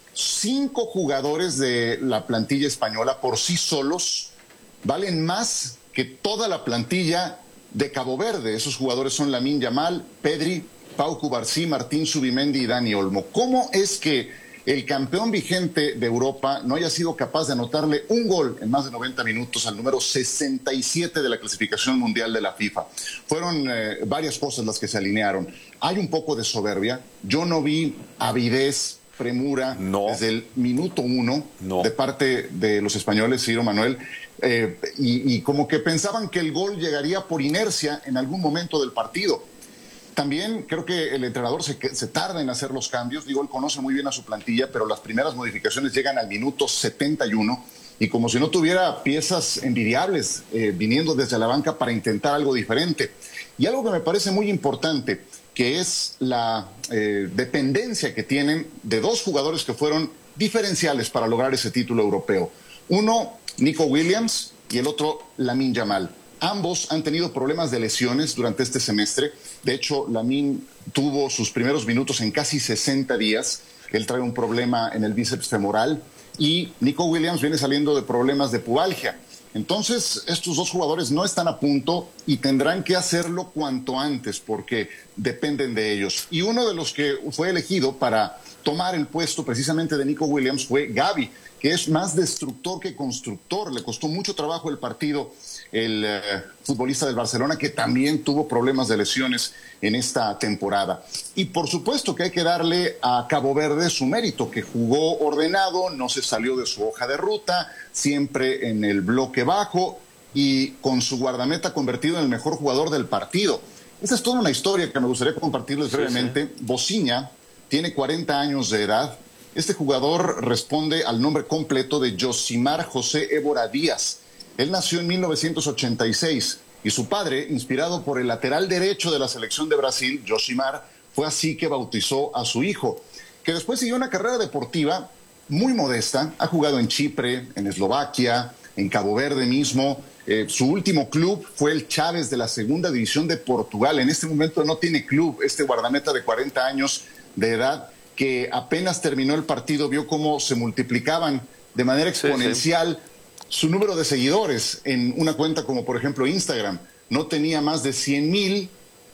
Cinco jugadores de la plantilla española por sí solos valen más que toda la plantilla de Cabo Verde. Esos jugadores son Lamine Yamal, Pedri, Pau Cubarsí, Martín Zubimendi y Dani Olmo. ¿Cómo es que el campeón vigente de Europa no haya sido capaz de anotarle un gol en más de noventa minutos al número sesenta y siete de la clasificación mundial de la FIFA? Fueron eh, varias cosas las que se alinearon. Hay un poco de soberbia. Yo no vi avidez, premura, no. desde el minuto uno no. de parte de los españoles, Ciro, Manuel, eh, y, y como que pensaban que el gol llegaría por inercia en algún momento del partido. También creo que el entrenador se, se tarda en hacer los cambios. Digo, él conoce muy bien a su plantilla, pero las primeras modificaciones llegan al minuto setenta y uno y como si no tuviera piezas envidiables eh, viniendo desde la banca para intentar algo diferente. Y algo que me parece muy importante, que es la eh, dependencia que tienen de dos jugadores que fueron diferenciales para lograr ese título europeo. Uno, Nico Williams, y el otro, Lamine Yamal. Ambos han tenido problemas de lesiones durante este semestre. De hecho, Lamine tuvo sus primeros minutos en casi sesenta días. Él trae un problema en el bíceps femoral. Y Nico Williams viene saliendo de problemas de pubalgia. Entonces, estos dos jugadores no están a punto y tendrán que hacerlo cuanto antes porque dependen de ellos. Y uno de los que fue elegido para tomar el puesto precisamente de Nico Williams fue Gavi, que es más destructor que constructor. Le costó mucho trabajo el partido el eh, futbolista del Barcelona, que también tuvo problemas de lesiones en esta temporada. Y por supuesto que hay que darle a Cabo Verde su mérito, que jugó ordenado, no se salió de su hoja de ruta, siempre en el bloque bajo y con su guardameta convertido en el mejor jugador del partido. Esta es toda una historia que me gustaría compartirles brevemente. Sí, sí. Bociña tiene cuarenta años de edad. Este jugador responde al nombre completo de Josimar José Évora Díaz. Él nació en mil novecientos ochenta y seis y su padre, inspirado por el lateral derecho de la selección de Brasil, Josimar, fue así que bautizó a su hijo, que después siguió una carrera deportiva muy modesta. Ha jugado en Chipre, en Eslovaquia, en Cabo Verde mismo. Eh, su último club fue el Chávez de la Segunda División de Portugal. En este momento no tiene club. Este guardameta de cuarenta años de edad, que apenas terminó el partido, vio cómo se multiplicaban de manera exponencial sí, sí. su número de seguidores en una cuenta como por ejemplo Instagram. No tenía más de cien mil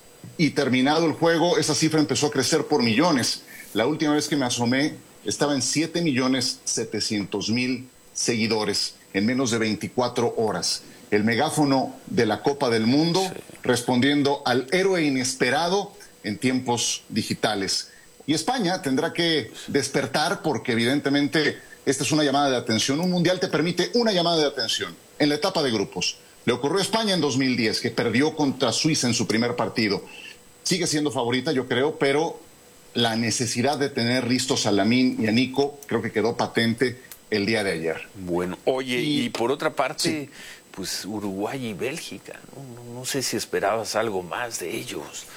y terminado el juego esa cifra empezó a crecer por millones. La última vez que me asomé estaba en siete millones setecientos mil seguidores en menos de veinticuatro horas. El megáfono de la Copa del Mundo sí. respondiendo al héroe inesperado en tiempos digitales. Y España tendrá que despertar porque evidentemente esta es una llamada de atención. Un mundial te permite una llamada de atención en la etapa de grupos. Le ocurrió a España en dos mil diez, que perdió contra Suiza en su primer partido. Sigue siendo favorita, yo creo, pero la necesidad de tener listos a Lamine y a Nico creo que quedó patente el día de ayer. Bueno, oye, y, y por otra parte, sí. pues Uruguay y Bélgica, ¿no? No, no sé si esperabas algo más de ellos.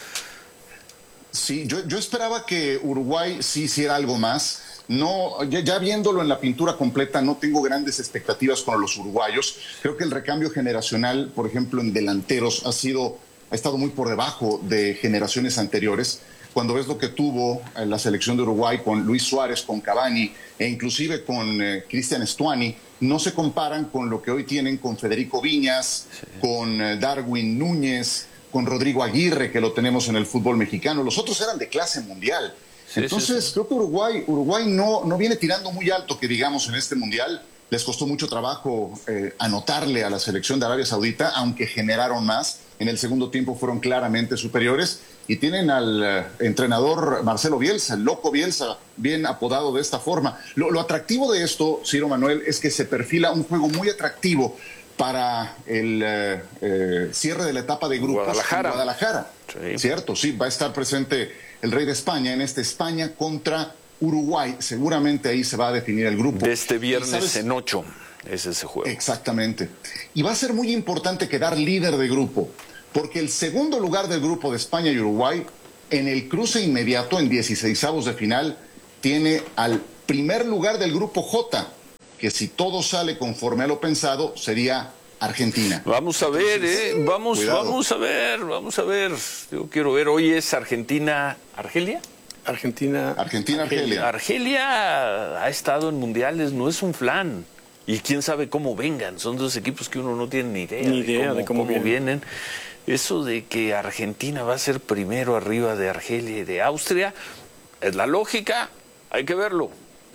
Sí, yo, yo esperaba que Uruguay sí hiciera algo más. No, ya, ya viéndolo en la pintura completa, no tengo grandes expectativas con los uruguayos. Creo que el recambio generacional, por ejemplo, en delanteros, ha sido, ha estado muy por debajo de generaciones anteriores. Cuando ves lo que tuvo la selección de Uruguay con Luis Suárez, con Cavani e inclusive con eh, Cristian Stuani, no se comparan con lo que hoy tienen con Federico Viñas, sí. con eh, Darwin Núñez, con Rodrigo Aguirre, que lo tenemos en el fútbol mexicano. Los otros eran de clase mundial. Sí, Entonces, sí, sí. creo que Uruguay, Uruguay no, no viene tirando muy alto, que digamos, en este mundial. Les costó mucho trabajo eh, anotarle a la selección de Arabia Saudita, aunque generaron más. En el segundo tiempo fueron claramente superiores y tienen al eh, entrenador Marcelo Bielsa, el loco Bielsa, bien apodado de esta forma. Lo, lo atractivo de esto, Ciro Manuel, es que se perfila un juego muy atractivo para el eh, eh, cierre de la etapa de grupos Guadalajara. en Guadalajara. Sí. Cierto, sí, va a estar presente el rey de España en este España contra Uruguay. Seguramente ahí se va a definir el grupo. De este viernes ¿Sabes? en ocho es ese juego. Exactamente. Y va a ser muy importante quedar líder de grupo, porque el segundo lugar del grupo de España y Uruguay, en el cruce inmediato, en dieciseisavos de final, tiene al primer lugar del grupo J, que si todo sale conforme a lo pensado, sería Argentina. Vamos a ver, Entonces, eh, vamos, cuidado. vamos a ver, vamos a ver. Yo quiero ver, hoy es Argentina-Argelia. Argentina. Argentina-Argelia. Argelia ha estado en mundiales, no es un flan. Y quién sabe cómo vengan. Son dos equipos que uno no tiene ni idea, Ni de idea cómo, de cómo cómo vienen. vienen. Eso de que Argentina va a ser primero arriba de Argelia y de Austria, es la lógica, hay que verlo.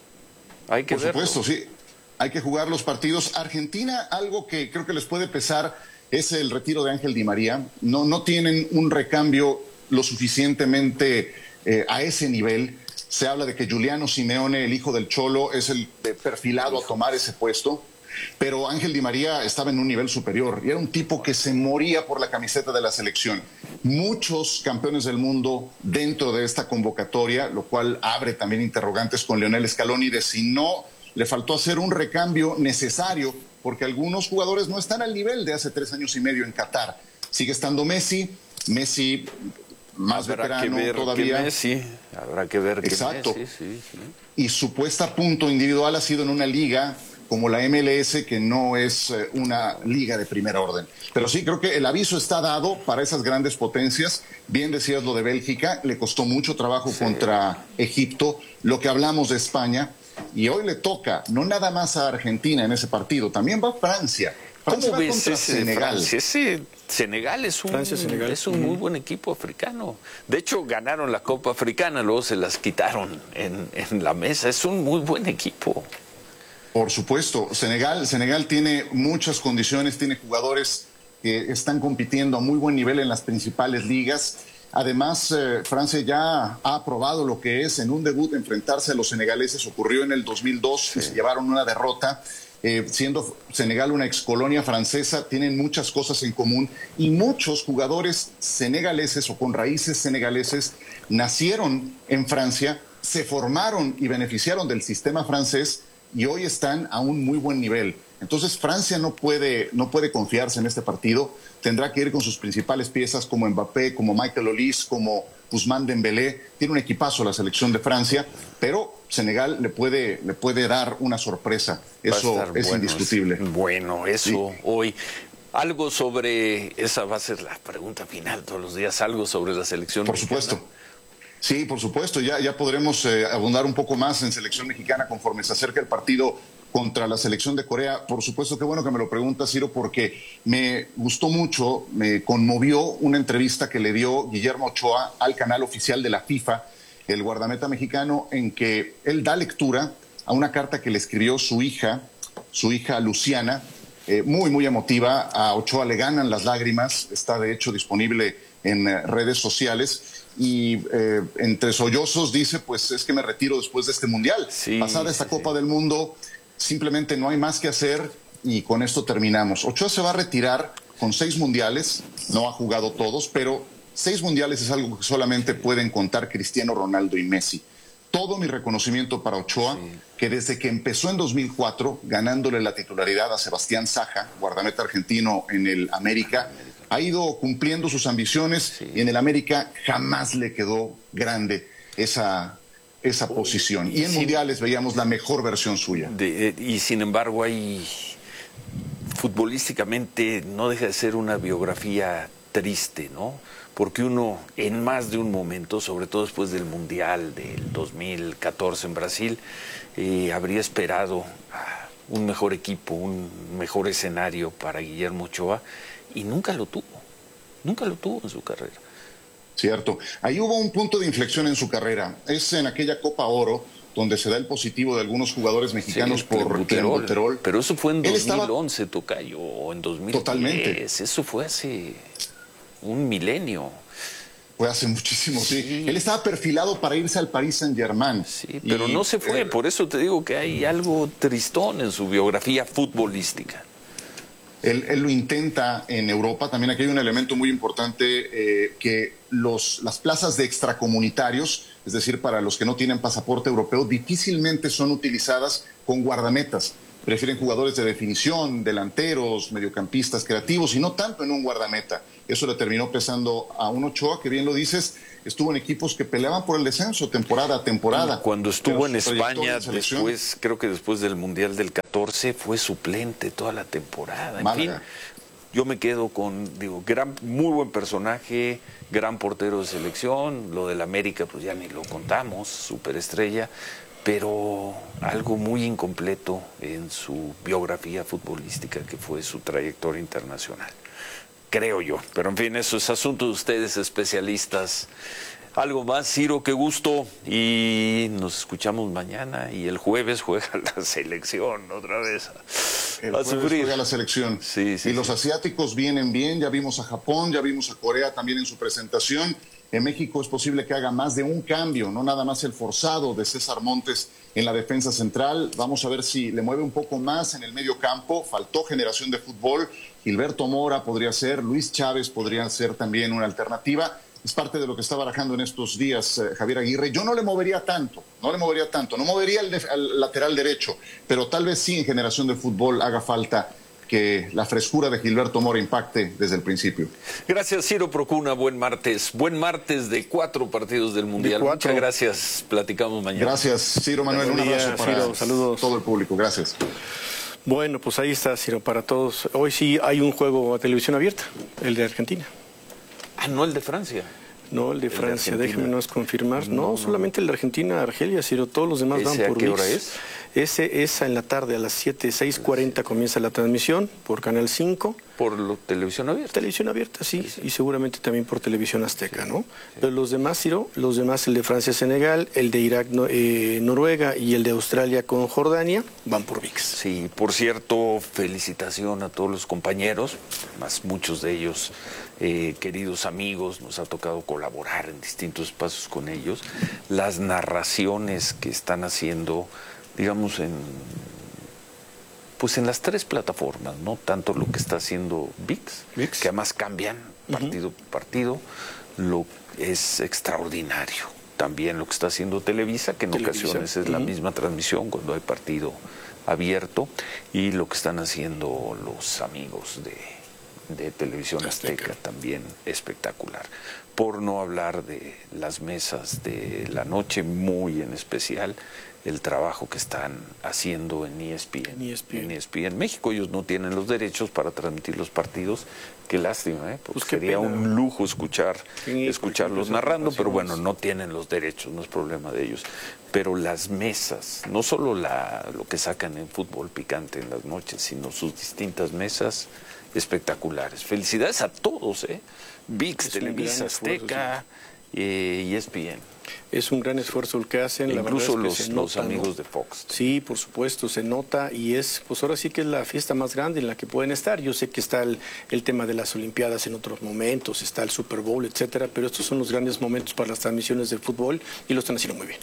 Hay que Por verlo. supuesto, sí. Hay que jugar los partidos. Argentina, algo que creo que les puede pesar es el retiro de Ángel Di María. No, no tienen un recambio lo suficientemente eh, a ese nivel. Se habla de que Giuliano Simeone, el hijo del Cholo, es el perfilado a tomar ese puesto. Pero Ángel Di María estaba en un nivel superior y era un tipo que se moría por la camiseta de la selección. Muchos campeones del mundo dentro de esta convocatoria, lo cual abre también interrogantes con Lionel Scaloni de si no le faltó hacer un recambio necesario, porque algunos jugadores no están al nivel de hace tres años y medio en Qatar. Sigue estando Messi, Messi más Habrá veterano que ver todavía. que Messi, habrá que ver que Exacto. Messi, sí, sí. Y su puesta a punto individual ha sido en una liga como la M L S, que no es eh, una liga de primera orden. Pero sí, creo que el aviso está dado para esas grandes potencias. Bien decías lo de Bélgica, le costó mucho trabajo sí. contra Egipto, lo que hablamos de España, y hoy le toca, no nada más a Argentina en ese partido, también va Francia. Francia ¿Cómo va ves contra ese Senegal. Francia? Ese Senegal es un, Francia, Senegal. es un muy buen equipo africano. De hecho, ganaron la Copa Africana, luego se las quitaron en, en la mesa. Es un muy buen equipo. Por supuesto, Senegal, Senegal tiene muchas condiciones, tiene jugadores que están compitiendo a muy buen nivel en las principales ligas. Además, eh, Francia ya ha aprobado lo que es en un debut enfrentarse a los senegaleses. Ocurrió en el dos mil dos sí. y se llevaron una derrota. Eh, siendo Senegal una excolonia francesa, tienen muchas cosas en común y muchos jugadores senegaleses o con raíces senegaleses nacieron en Francia, se formaron y beneficiaron del sistema francés y hoy están a un muy buen nivel. Entonces Francia no puede, no puede confiarse en este partido, tendrá que ir con sus principales piezas como Mbappé, como Michael Olise, como Ousmane Dembélé. Tiene un equipazo la selección de Francia, pero Senegal le puede, le puede dar una sorpresa. Eso es bueno, indiscutible. Es, bueno, eso sí. Hoy. Algo sobre, esa va a ser la pregunta final todos los días, algo sobre la selección Por mexicana. supuesto. Sí, por supuesto, ya, ya podremos eh, abundar un poco más en selección mexicana conforme se acerca el partido contra la selección de Corea. Por supuesto, qué bueno que me lo preguntas, Ciro, porque me gustó mucho, me conmovió una entrevista que le dio Guillermo Ochoa al canal oficial de la FIFA, el guardameta mexicano, en que él da lectura a una carta que le escribió su hija, su hija Luciana, eh, muy, muy emotiva. A Ochoa le ganan las lágrimas, está de hecho disponible en eh, redes sociales. Y eh, entre sollozos dice, pues es que me retiro después de este mundial. Sí, Pasada esta sí, Copa sí. del Mundo, simplemente no hay más que hacer y con esto terminamos. Ochoa se va a retirar con seis mundiales, no ha jugado todos, pero seis mundiales es algo que solamente pueden contar Cristiano Ronaldo y Messi. Todo mi reconocimiento para Ochoa, sí. que desde que empezó en dos mil cuatro, ganándole la titularidad a Sebastián Saja, guardameta argentino en el América, ha ido cumpliendo sus ambiciones sí. y en el América jamás le quedó grande esa, esa posición. Y en sí. mundiales veíamos la mejor versión suya. De, y sin embargo, hay futbolísticamente no deja de ser una biografía triste, ¿no? Porque uno en más de un momento, sobre todo después del Mundial del dos mil catorce en Brasil, eh, habría esperado un mejor equipo, un mejor escenario para Guillermo Ochoa. Y nunca lo tuvo, nunca lo tuvo en su carrera. Cierto. Ahí hubo un punto de inflexión en su carrera. Es en aquella Copa Oro donde se da el positivo de algunos jugadores mexicanos sí, por clenbuterol. Pero eso fue en dos mil once, estaba... Tocayo, o en dos mil diez. Totalmente. Eso fue hace un milenio. Fue hace muchísimo, sí. sí. Él estaba perfilado para irse al Paris Saint-Germain. Sí, pero y, no se fue. Eh, por eso te digo que hay algo tristón en su biografía futbolística. Él, él lo intenta en Europa. También aquí hay un elemento muy importante, eh, que los, las plazas de extracomunitarios, es decir, para los que no tienen pasaporte europeo, difícilmente son utilizadas con guardametas. Prefieren jugadores de definición, delanteros, mediocampistas creativos y no tanto en un guardameta. Eso le terminó pesando a un Ochoa que, bien lo dices, estuvo en equipos que peleaban por el descenso temporada a temporada. Cuando estuvo en España, después, creo que después del Mundial del catorce, fue suplente toda la temporada. En fin, yo me quedo con, digo, gran, muy buen personaje, gran portero de selección. Lo del América, pues ya ni lo contamos, superestrella. Pero algo muy incompleto en su biografía futbolística, que fue su trayectoria internacional, creo yo. Pero en fin, eso es asunto de ustedes, especialistas. Algo más, Ciro, qué gusto, y nos escuchamos mañana, y el jueves juega la selección otra vez. El jueves juega la selección. Sí, sí, y los sí. asiáticos vienen bien, ya vimos a Japón, ya vimos a Corea también en su presentación. En México es posible que haga más de un cambio, no nada más el forzado de César Montes en la defensa central. Vamos a ver si le mueve un poco más en el medio campo. Faltó generación de fútbol. Gilberto Mora podría ser, Luis Chávez podría ser también una alternativa. Es parte de lo que está barajando en estos días eh, Javier Aguirre. Yo no le movería tanto, no le movería tanto, no movería al, al lateral derecho, pero tal vez sí en generación de fútbol haga falta que la frescura de Gilberto Mora impacte desde el principio. Gracias, Ciro Procuna. Buen martes. Buen martes de cuatro partidos del Mundial. Muchas gracias. Platicamos mañana. Gracias, Ciro Manuel. Un abrazo día, para Ciro, saludos. todo el público. Gracias. Bueno, pues ahí está, Ciro, para todos. Hoy sí hay un juego a televisión abierta, el de Argentina. Ah, no el de Francia. No, el de Francia, el de déjenme nos confirmar. No, no, no, solamente el de Argentina, Argelia, Ciro, todos los demás van por ¿A qué ViX. hora es? Ese es en la tarde, a las siete, seis cuarenta comienza la transmisión por Canal cinco. ¿Por lo, televisión abierta? Televisión abierta, sí, sí, sí, y seguramente también por Televisión Azteca, sí, ¿no? Sí. Pero los demás, Ciro, los demás, el de Francia-Senegal, el de Irak-Noruega eh, y el de Australia con Jordania, van por ViX. Sí, por cierto, felicitación a todos los compañeros, más muchos de ellos eh, queridos amigos, nos ha tocado colaborar en distintos espacios con ellos. Las narraciones que están haciendo, digamos, en pues en las tres plataformas, ¿no? Tanto lo que está haciendo ViX, ViX. que además cambian partido por uh-huh. partido, lo es extraordinario. También lo que está haciendo Televisa, que en Televisa. ocasiones es uh-huh. la misma transmisión cuando hay partido abierto, y lo que están haciendo los amigos de, de Televisión Azteca, Azteca, también espectacular. Por no hablar de las mesas de la noche, muy en especial el trabajo que están haciendo en E S P N. En E S P N. En E S P N México. Ellos no tienen los derechos para transmitir los partidos. Qué lástima, ¿eh? Porque pues sería pena. un lujo escuchar sí, escucharlos narrando, pero bueno, no tienen los derechos, no es problema de ellos. Pero las mesas, no solo la, lo que sacan en Fútbol Picante en las noches, sino sus distintas mesas espectaculares. Felicidades a todos, ¿eh? ViX, Televisa, Azteca y E S P N. Es un gran esfuerzo el que hacen. E la incluso verdad es que los, se nota, los amigos ¿no? de Fox. Sí, por supuesto, se nota y es, pues ahora sí que es la fiesta más grande en la que pueden estar. Yo sé que está el, el tema de las Olimpiadas en otros momentos, está el Super Bowl, etcétera, pero estos son los grandes momentos para las transmisiones del fútbol y lo están haciendo muy bien.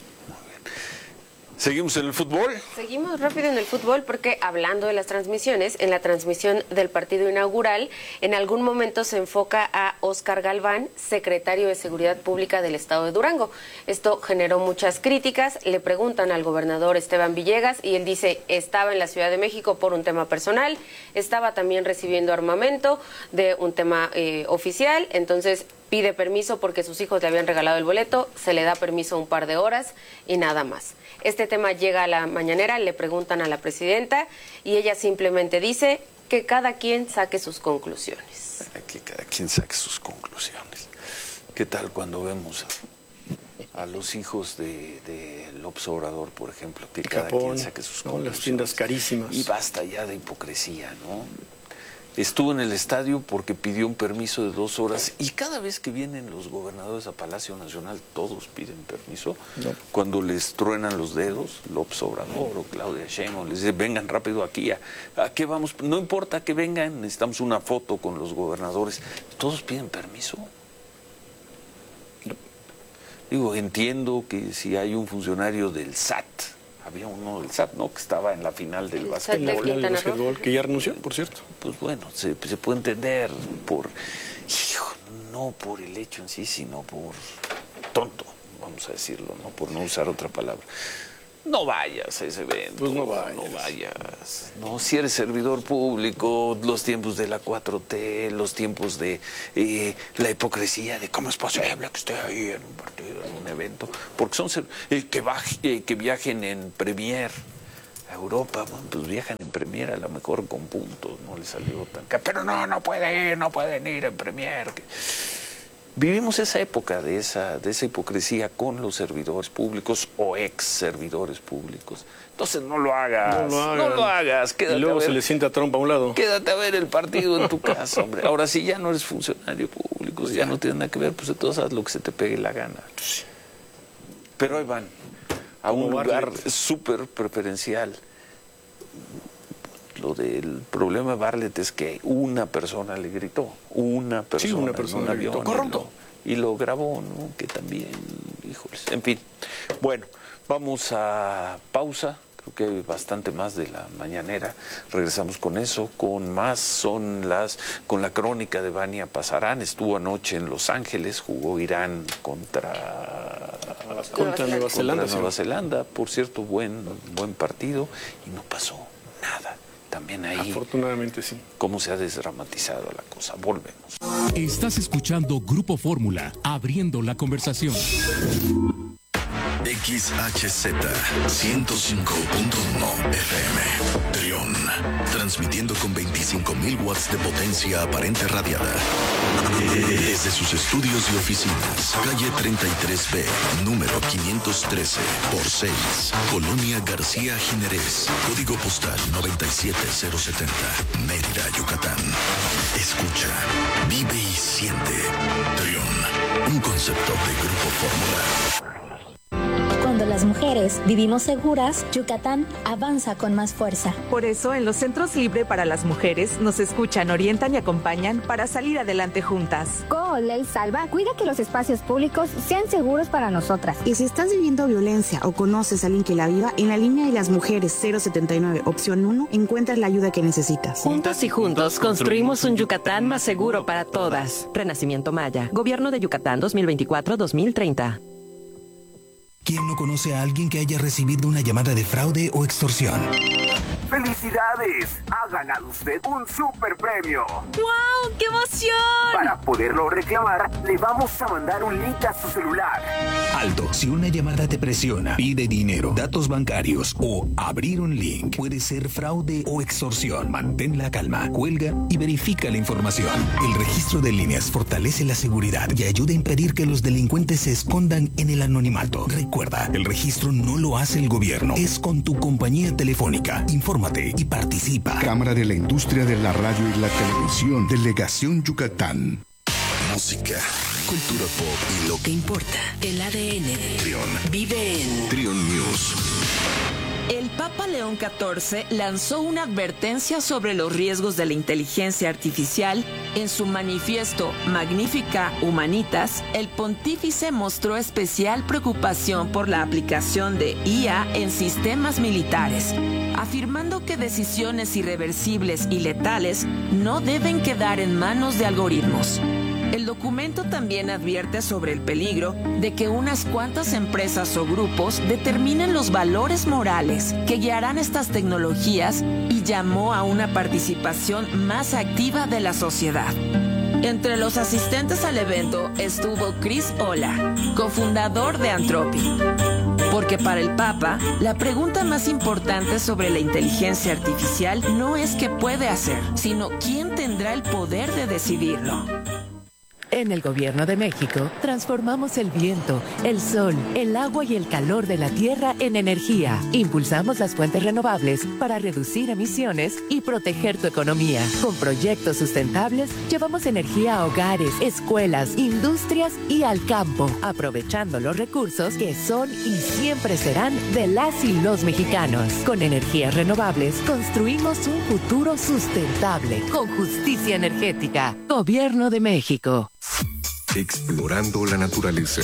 ¿Seguimos en el fútbol? Seguimos rápido en el fútbol porque hablando de las transmisiones, en la transmisión del partido inaugural, en algún momento se enfoca a Óscar Galván, secretario de Seguridad Pública del Estado de Durango. Esto generó muchas críticas, le preguntan al gobernador Esteban Villegas y él dice, estaba en la Ciudad de México por un tema personal, estaba también recibiendo armamento de un tema eh, oficial, entonces pide permiso porque sus hijos le habían regalado el boleto, se le da permiso un par de horas y nada más. Este tema llega a la mañanera, le preguntan a la presidenta y ella simplemente dice que cada quien saque sus conclusiones. Que cada quien saque sus conclusiones. ¿Qué tal cuando vemos a, a los hijos de, de López Obrador, por ejemplo, que cada Japón, quien saque sus ¿no? conclusiones? Las tiendas carísimas. Y basta ya de hipocresía, ¿no? estuvo en el estadio porque pidió un permiso de dos horas y cada vez que vienen los gobernadores a Palacio Nacional todos piden permiso. No. Cuando les truenan los dedos, López Obrador o Claudia Sheinbaum les dice, vengan rápido aquí, ¿a, a qué vamos? No importa que vengan, necesitamos una foto con los gobernadores. Todos piden permiso. No. Digo, entiendo que si hay un funcionario del S A T, había uno del S A T, ¿no? Que estaba en la final del básquetbol. El básquetbol, que ya renunció, por cierto. Pues bueno, se, se puede entender por, hijo, no por el hecho en sí, sino por tonto, vamos a decirlo, ¿no? Por no usar otra palabra. No vayas a ese evento. Pues no vayas. No vayas. No, si eres servidor público, los tiempos de la cuatro T, los tiempos de eh, la hipocresía de cómo es posible que esté ahí en un partido, en un evento. Porque son eh, que, baje, eh, que viajen en Premier a Europa, bueno, pues viajan en Premier a lo mejor con puntos, no les salió tan caro. Pero no, no pueden ir, no pueden ir en Premier. Vivimos esa época de esa, de esa hipocresía con los servidores públicos o ex servidores públicos. Entonces no lo hagas, no lo hagas. No lo hagas. Quédate y luego a ver, se le sienta a Trump a un lado. Quédate a ver el partido en tu casa, hombre. Ahora si ya no eres funcionario público, ya no tienes nada que ver, pues entonces haz lo que se te pegue la gana. Pero ahí van, a un lugar súper preferencial. Lo del problema de Bartlett es que una persona le gritó, una persona, sí, una persona en un avión, corrupto. Y lo grabó, ¿no? Que también, híjoles, en fin. Bueno, vamos a pausa, creo que hay bastante más de la mañanera. Regresamos con eso, con más, son las, con la crónica de Vania Pasarán. Estuvo anoche en Los Ángeles, jugó Irán contra... Contra Nueva Zelanda. Contra Nueva Zelanda, por cierto, buen, buen partido, y no pasó nada. También ahí, afortunadamente sí. Cómo se ha desdramatizado la cosa. Volvemos. Estás escuchando Grupo Fórmula, abriendo la conversación. X H Z ciento cinco punto uno F M, Trión, transmitiendo con veinticinco mil watts de potencia aparente radiada. Desde sus estudios y oficinas, calle treinta y tres B, número quinientos trece por seis, Colonia García Jiménez, código postal noventa y siete cero setenta, Mérida, Yucatán. Escucha, vive y siente. Trión, un concepto de Grupo Fórmula. Cuando las mujeres vivimos seguras, Yucatán avanza con más fuerza. Por eso, en los centros Libre para las mujeres nos escuchan, orientan y acompañan para salir adelante juntas. Go Ley Salva cuida que los espacios públicos sean seguros para nosotras. Y si estás viviendo violencia o conoces a alguien que la viva, en la línea de las mujeres cero setenta y nueve, opción uno, encuentras la ayuda que necesitas. Juntas y juntos construimos un Yucatán más seguro para todas. Renacimiento Maya. Gobierno de Yucatán dos mil veinticuatro a dos mil treinta. ¿Quién no conoce a alguien que haya recibido una llamada de fraude o extorsión? ¡Felicidades! Ha ganado usted un super premio. ¡Wow! ¡Qué emoción! Para poderlo reclamar, le vamos a mandar un link a su celular. Alto, si una llamada te presiona, pide dinero, datos bancarios o abrir un link, puede ser fraude o extorsión. Mantén la calma, cuelga y verifica la información. El registro de líneas fortalece la seguridad y ayuda a impedir que los delincuentes se escondan en el anonimato. Recuerda, el registro no lo hace el gobierno, es con tu compañía telefónica. Infórmate y participa. Cámara de la Industria de la Radio y la Televisión, Delegación Yucatán. Música, cultura pop y lo que importa. El A D N de Trión. Vive en Trión News. El Papa León catorce lanzó una advertencia sobre los riesgos de la inteligencia artificial. En su manifiesto Magnificat Humanitas, el pontífice mostró especial preocupación por la aplicación de I A en sistemas militares, afirmando que decisiones irreversibles y letales no deben quedar en manos de algoritmos. El documento también advierte sobre el peligro de que unas cuantas empresas o grupos determinen los valores morales que guiarán estas tecnologías y llamó a una participación más activa de la sociedad. Entre los asistentes al evento estuvo Chris Olah, cofundador de Anthropic. Porque para el Papa, la pregunta más importante sobre la inteligencia artificial no es qué puede hacer, sino quién tendrá el poder de decidirlo. En el Gobierno de México, transformamos el viento, el sol, el agua y el calor de la tierra en energía. Impulsamos las fuentes renovables para reducir emisiones y proteger tu economía. Con proyectos sustentables, llevamos energía a hogares, escuelas, industrias y al campo, aprovechando los recursos que son y siempre serán de las y los mexicanos. Con energías renovables, construimos un futuro sustentable, con justicia energética. Gobierno de México. Explorando la naturaleza.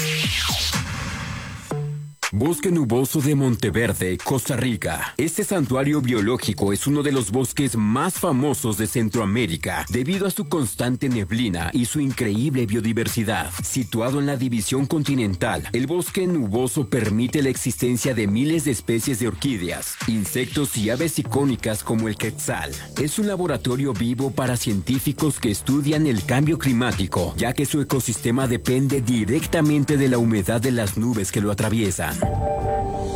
Bosque Nuboso de Monteverde, Costa Rica. Este santuario biológico es uno de los bosques más famosos de Centroamérica debido a su constante neblina y su increíble biodiversidad. Situado en la división continental, el bosque nuboso permite la existencia de miles de especies de orquídeas, insectos y aves icónicas como el quetzal. Es un laboratorio vivo para científicos que estudian el cambio climático, ya que su ecosistema depende directamente de la humedad de las nubes que lo atraviesan.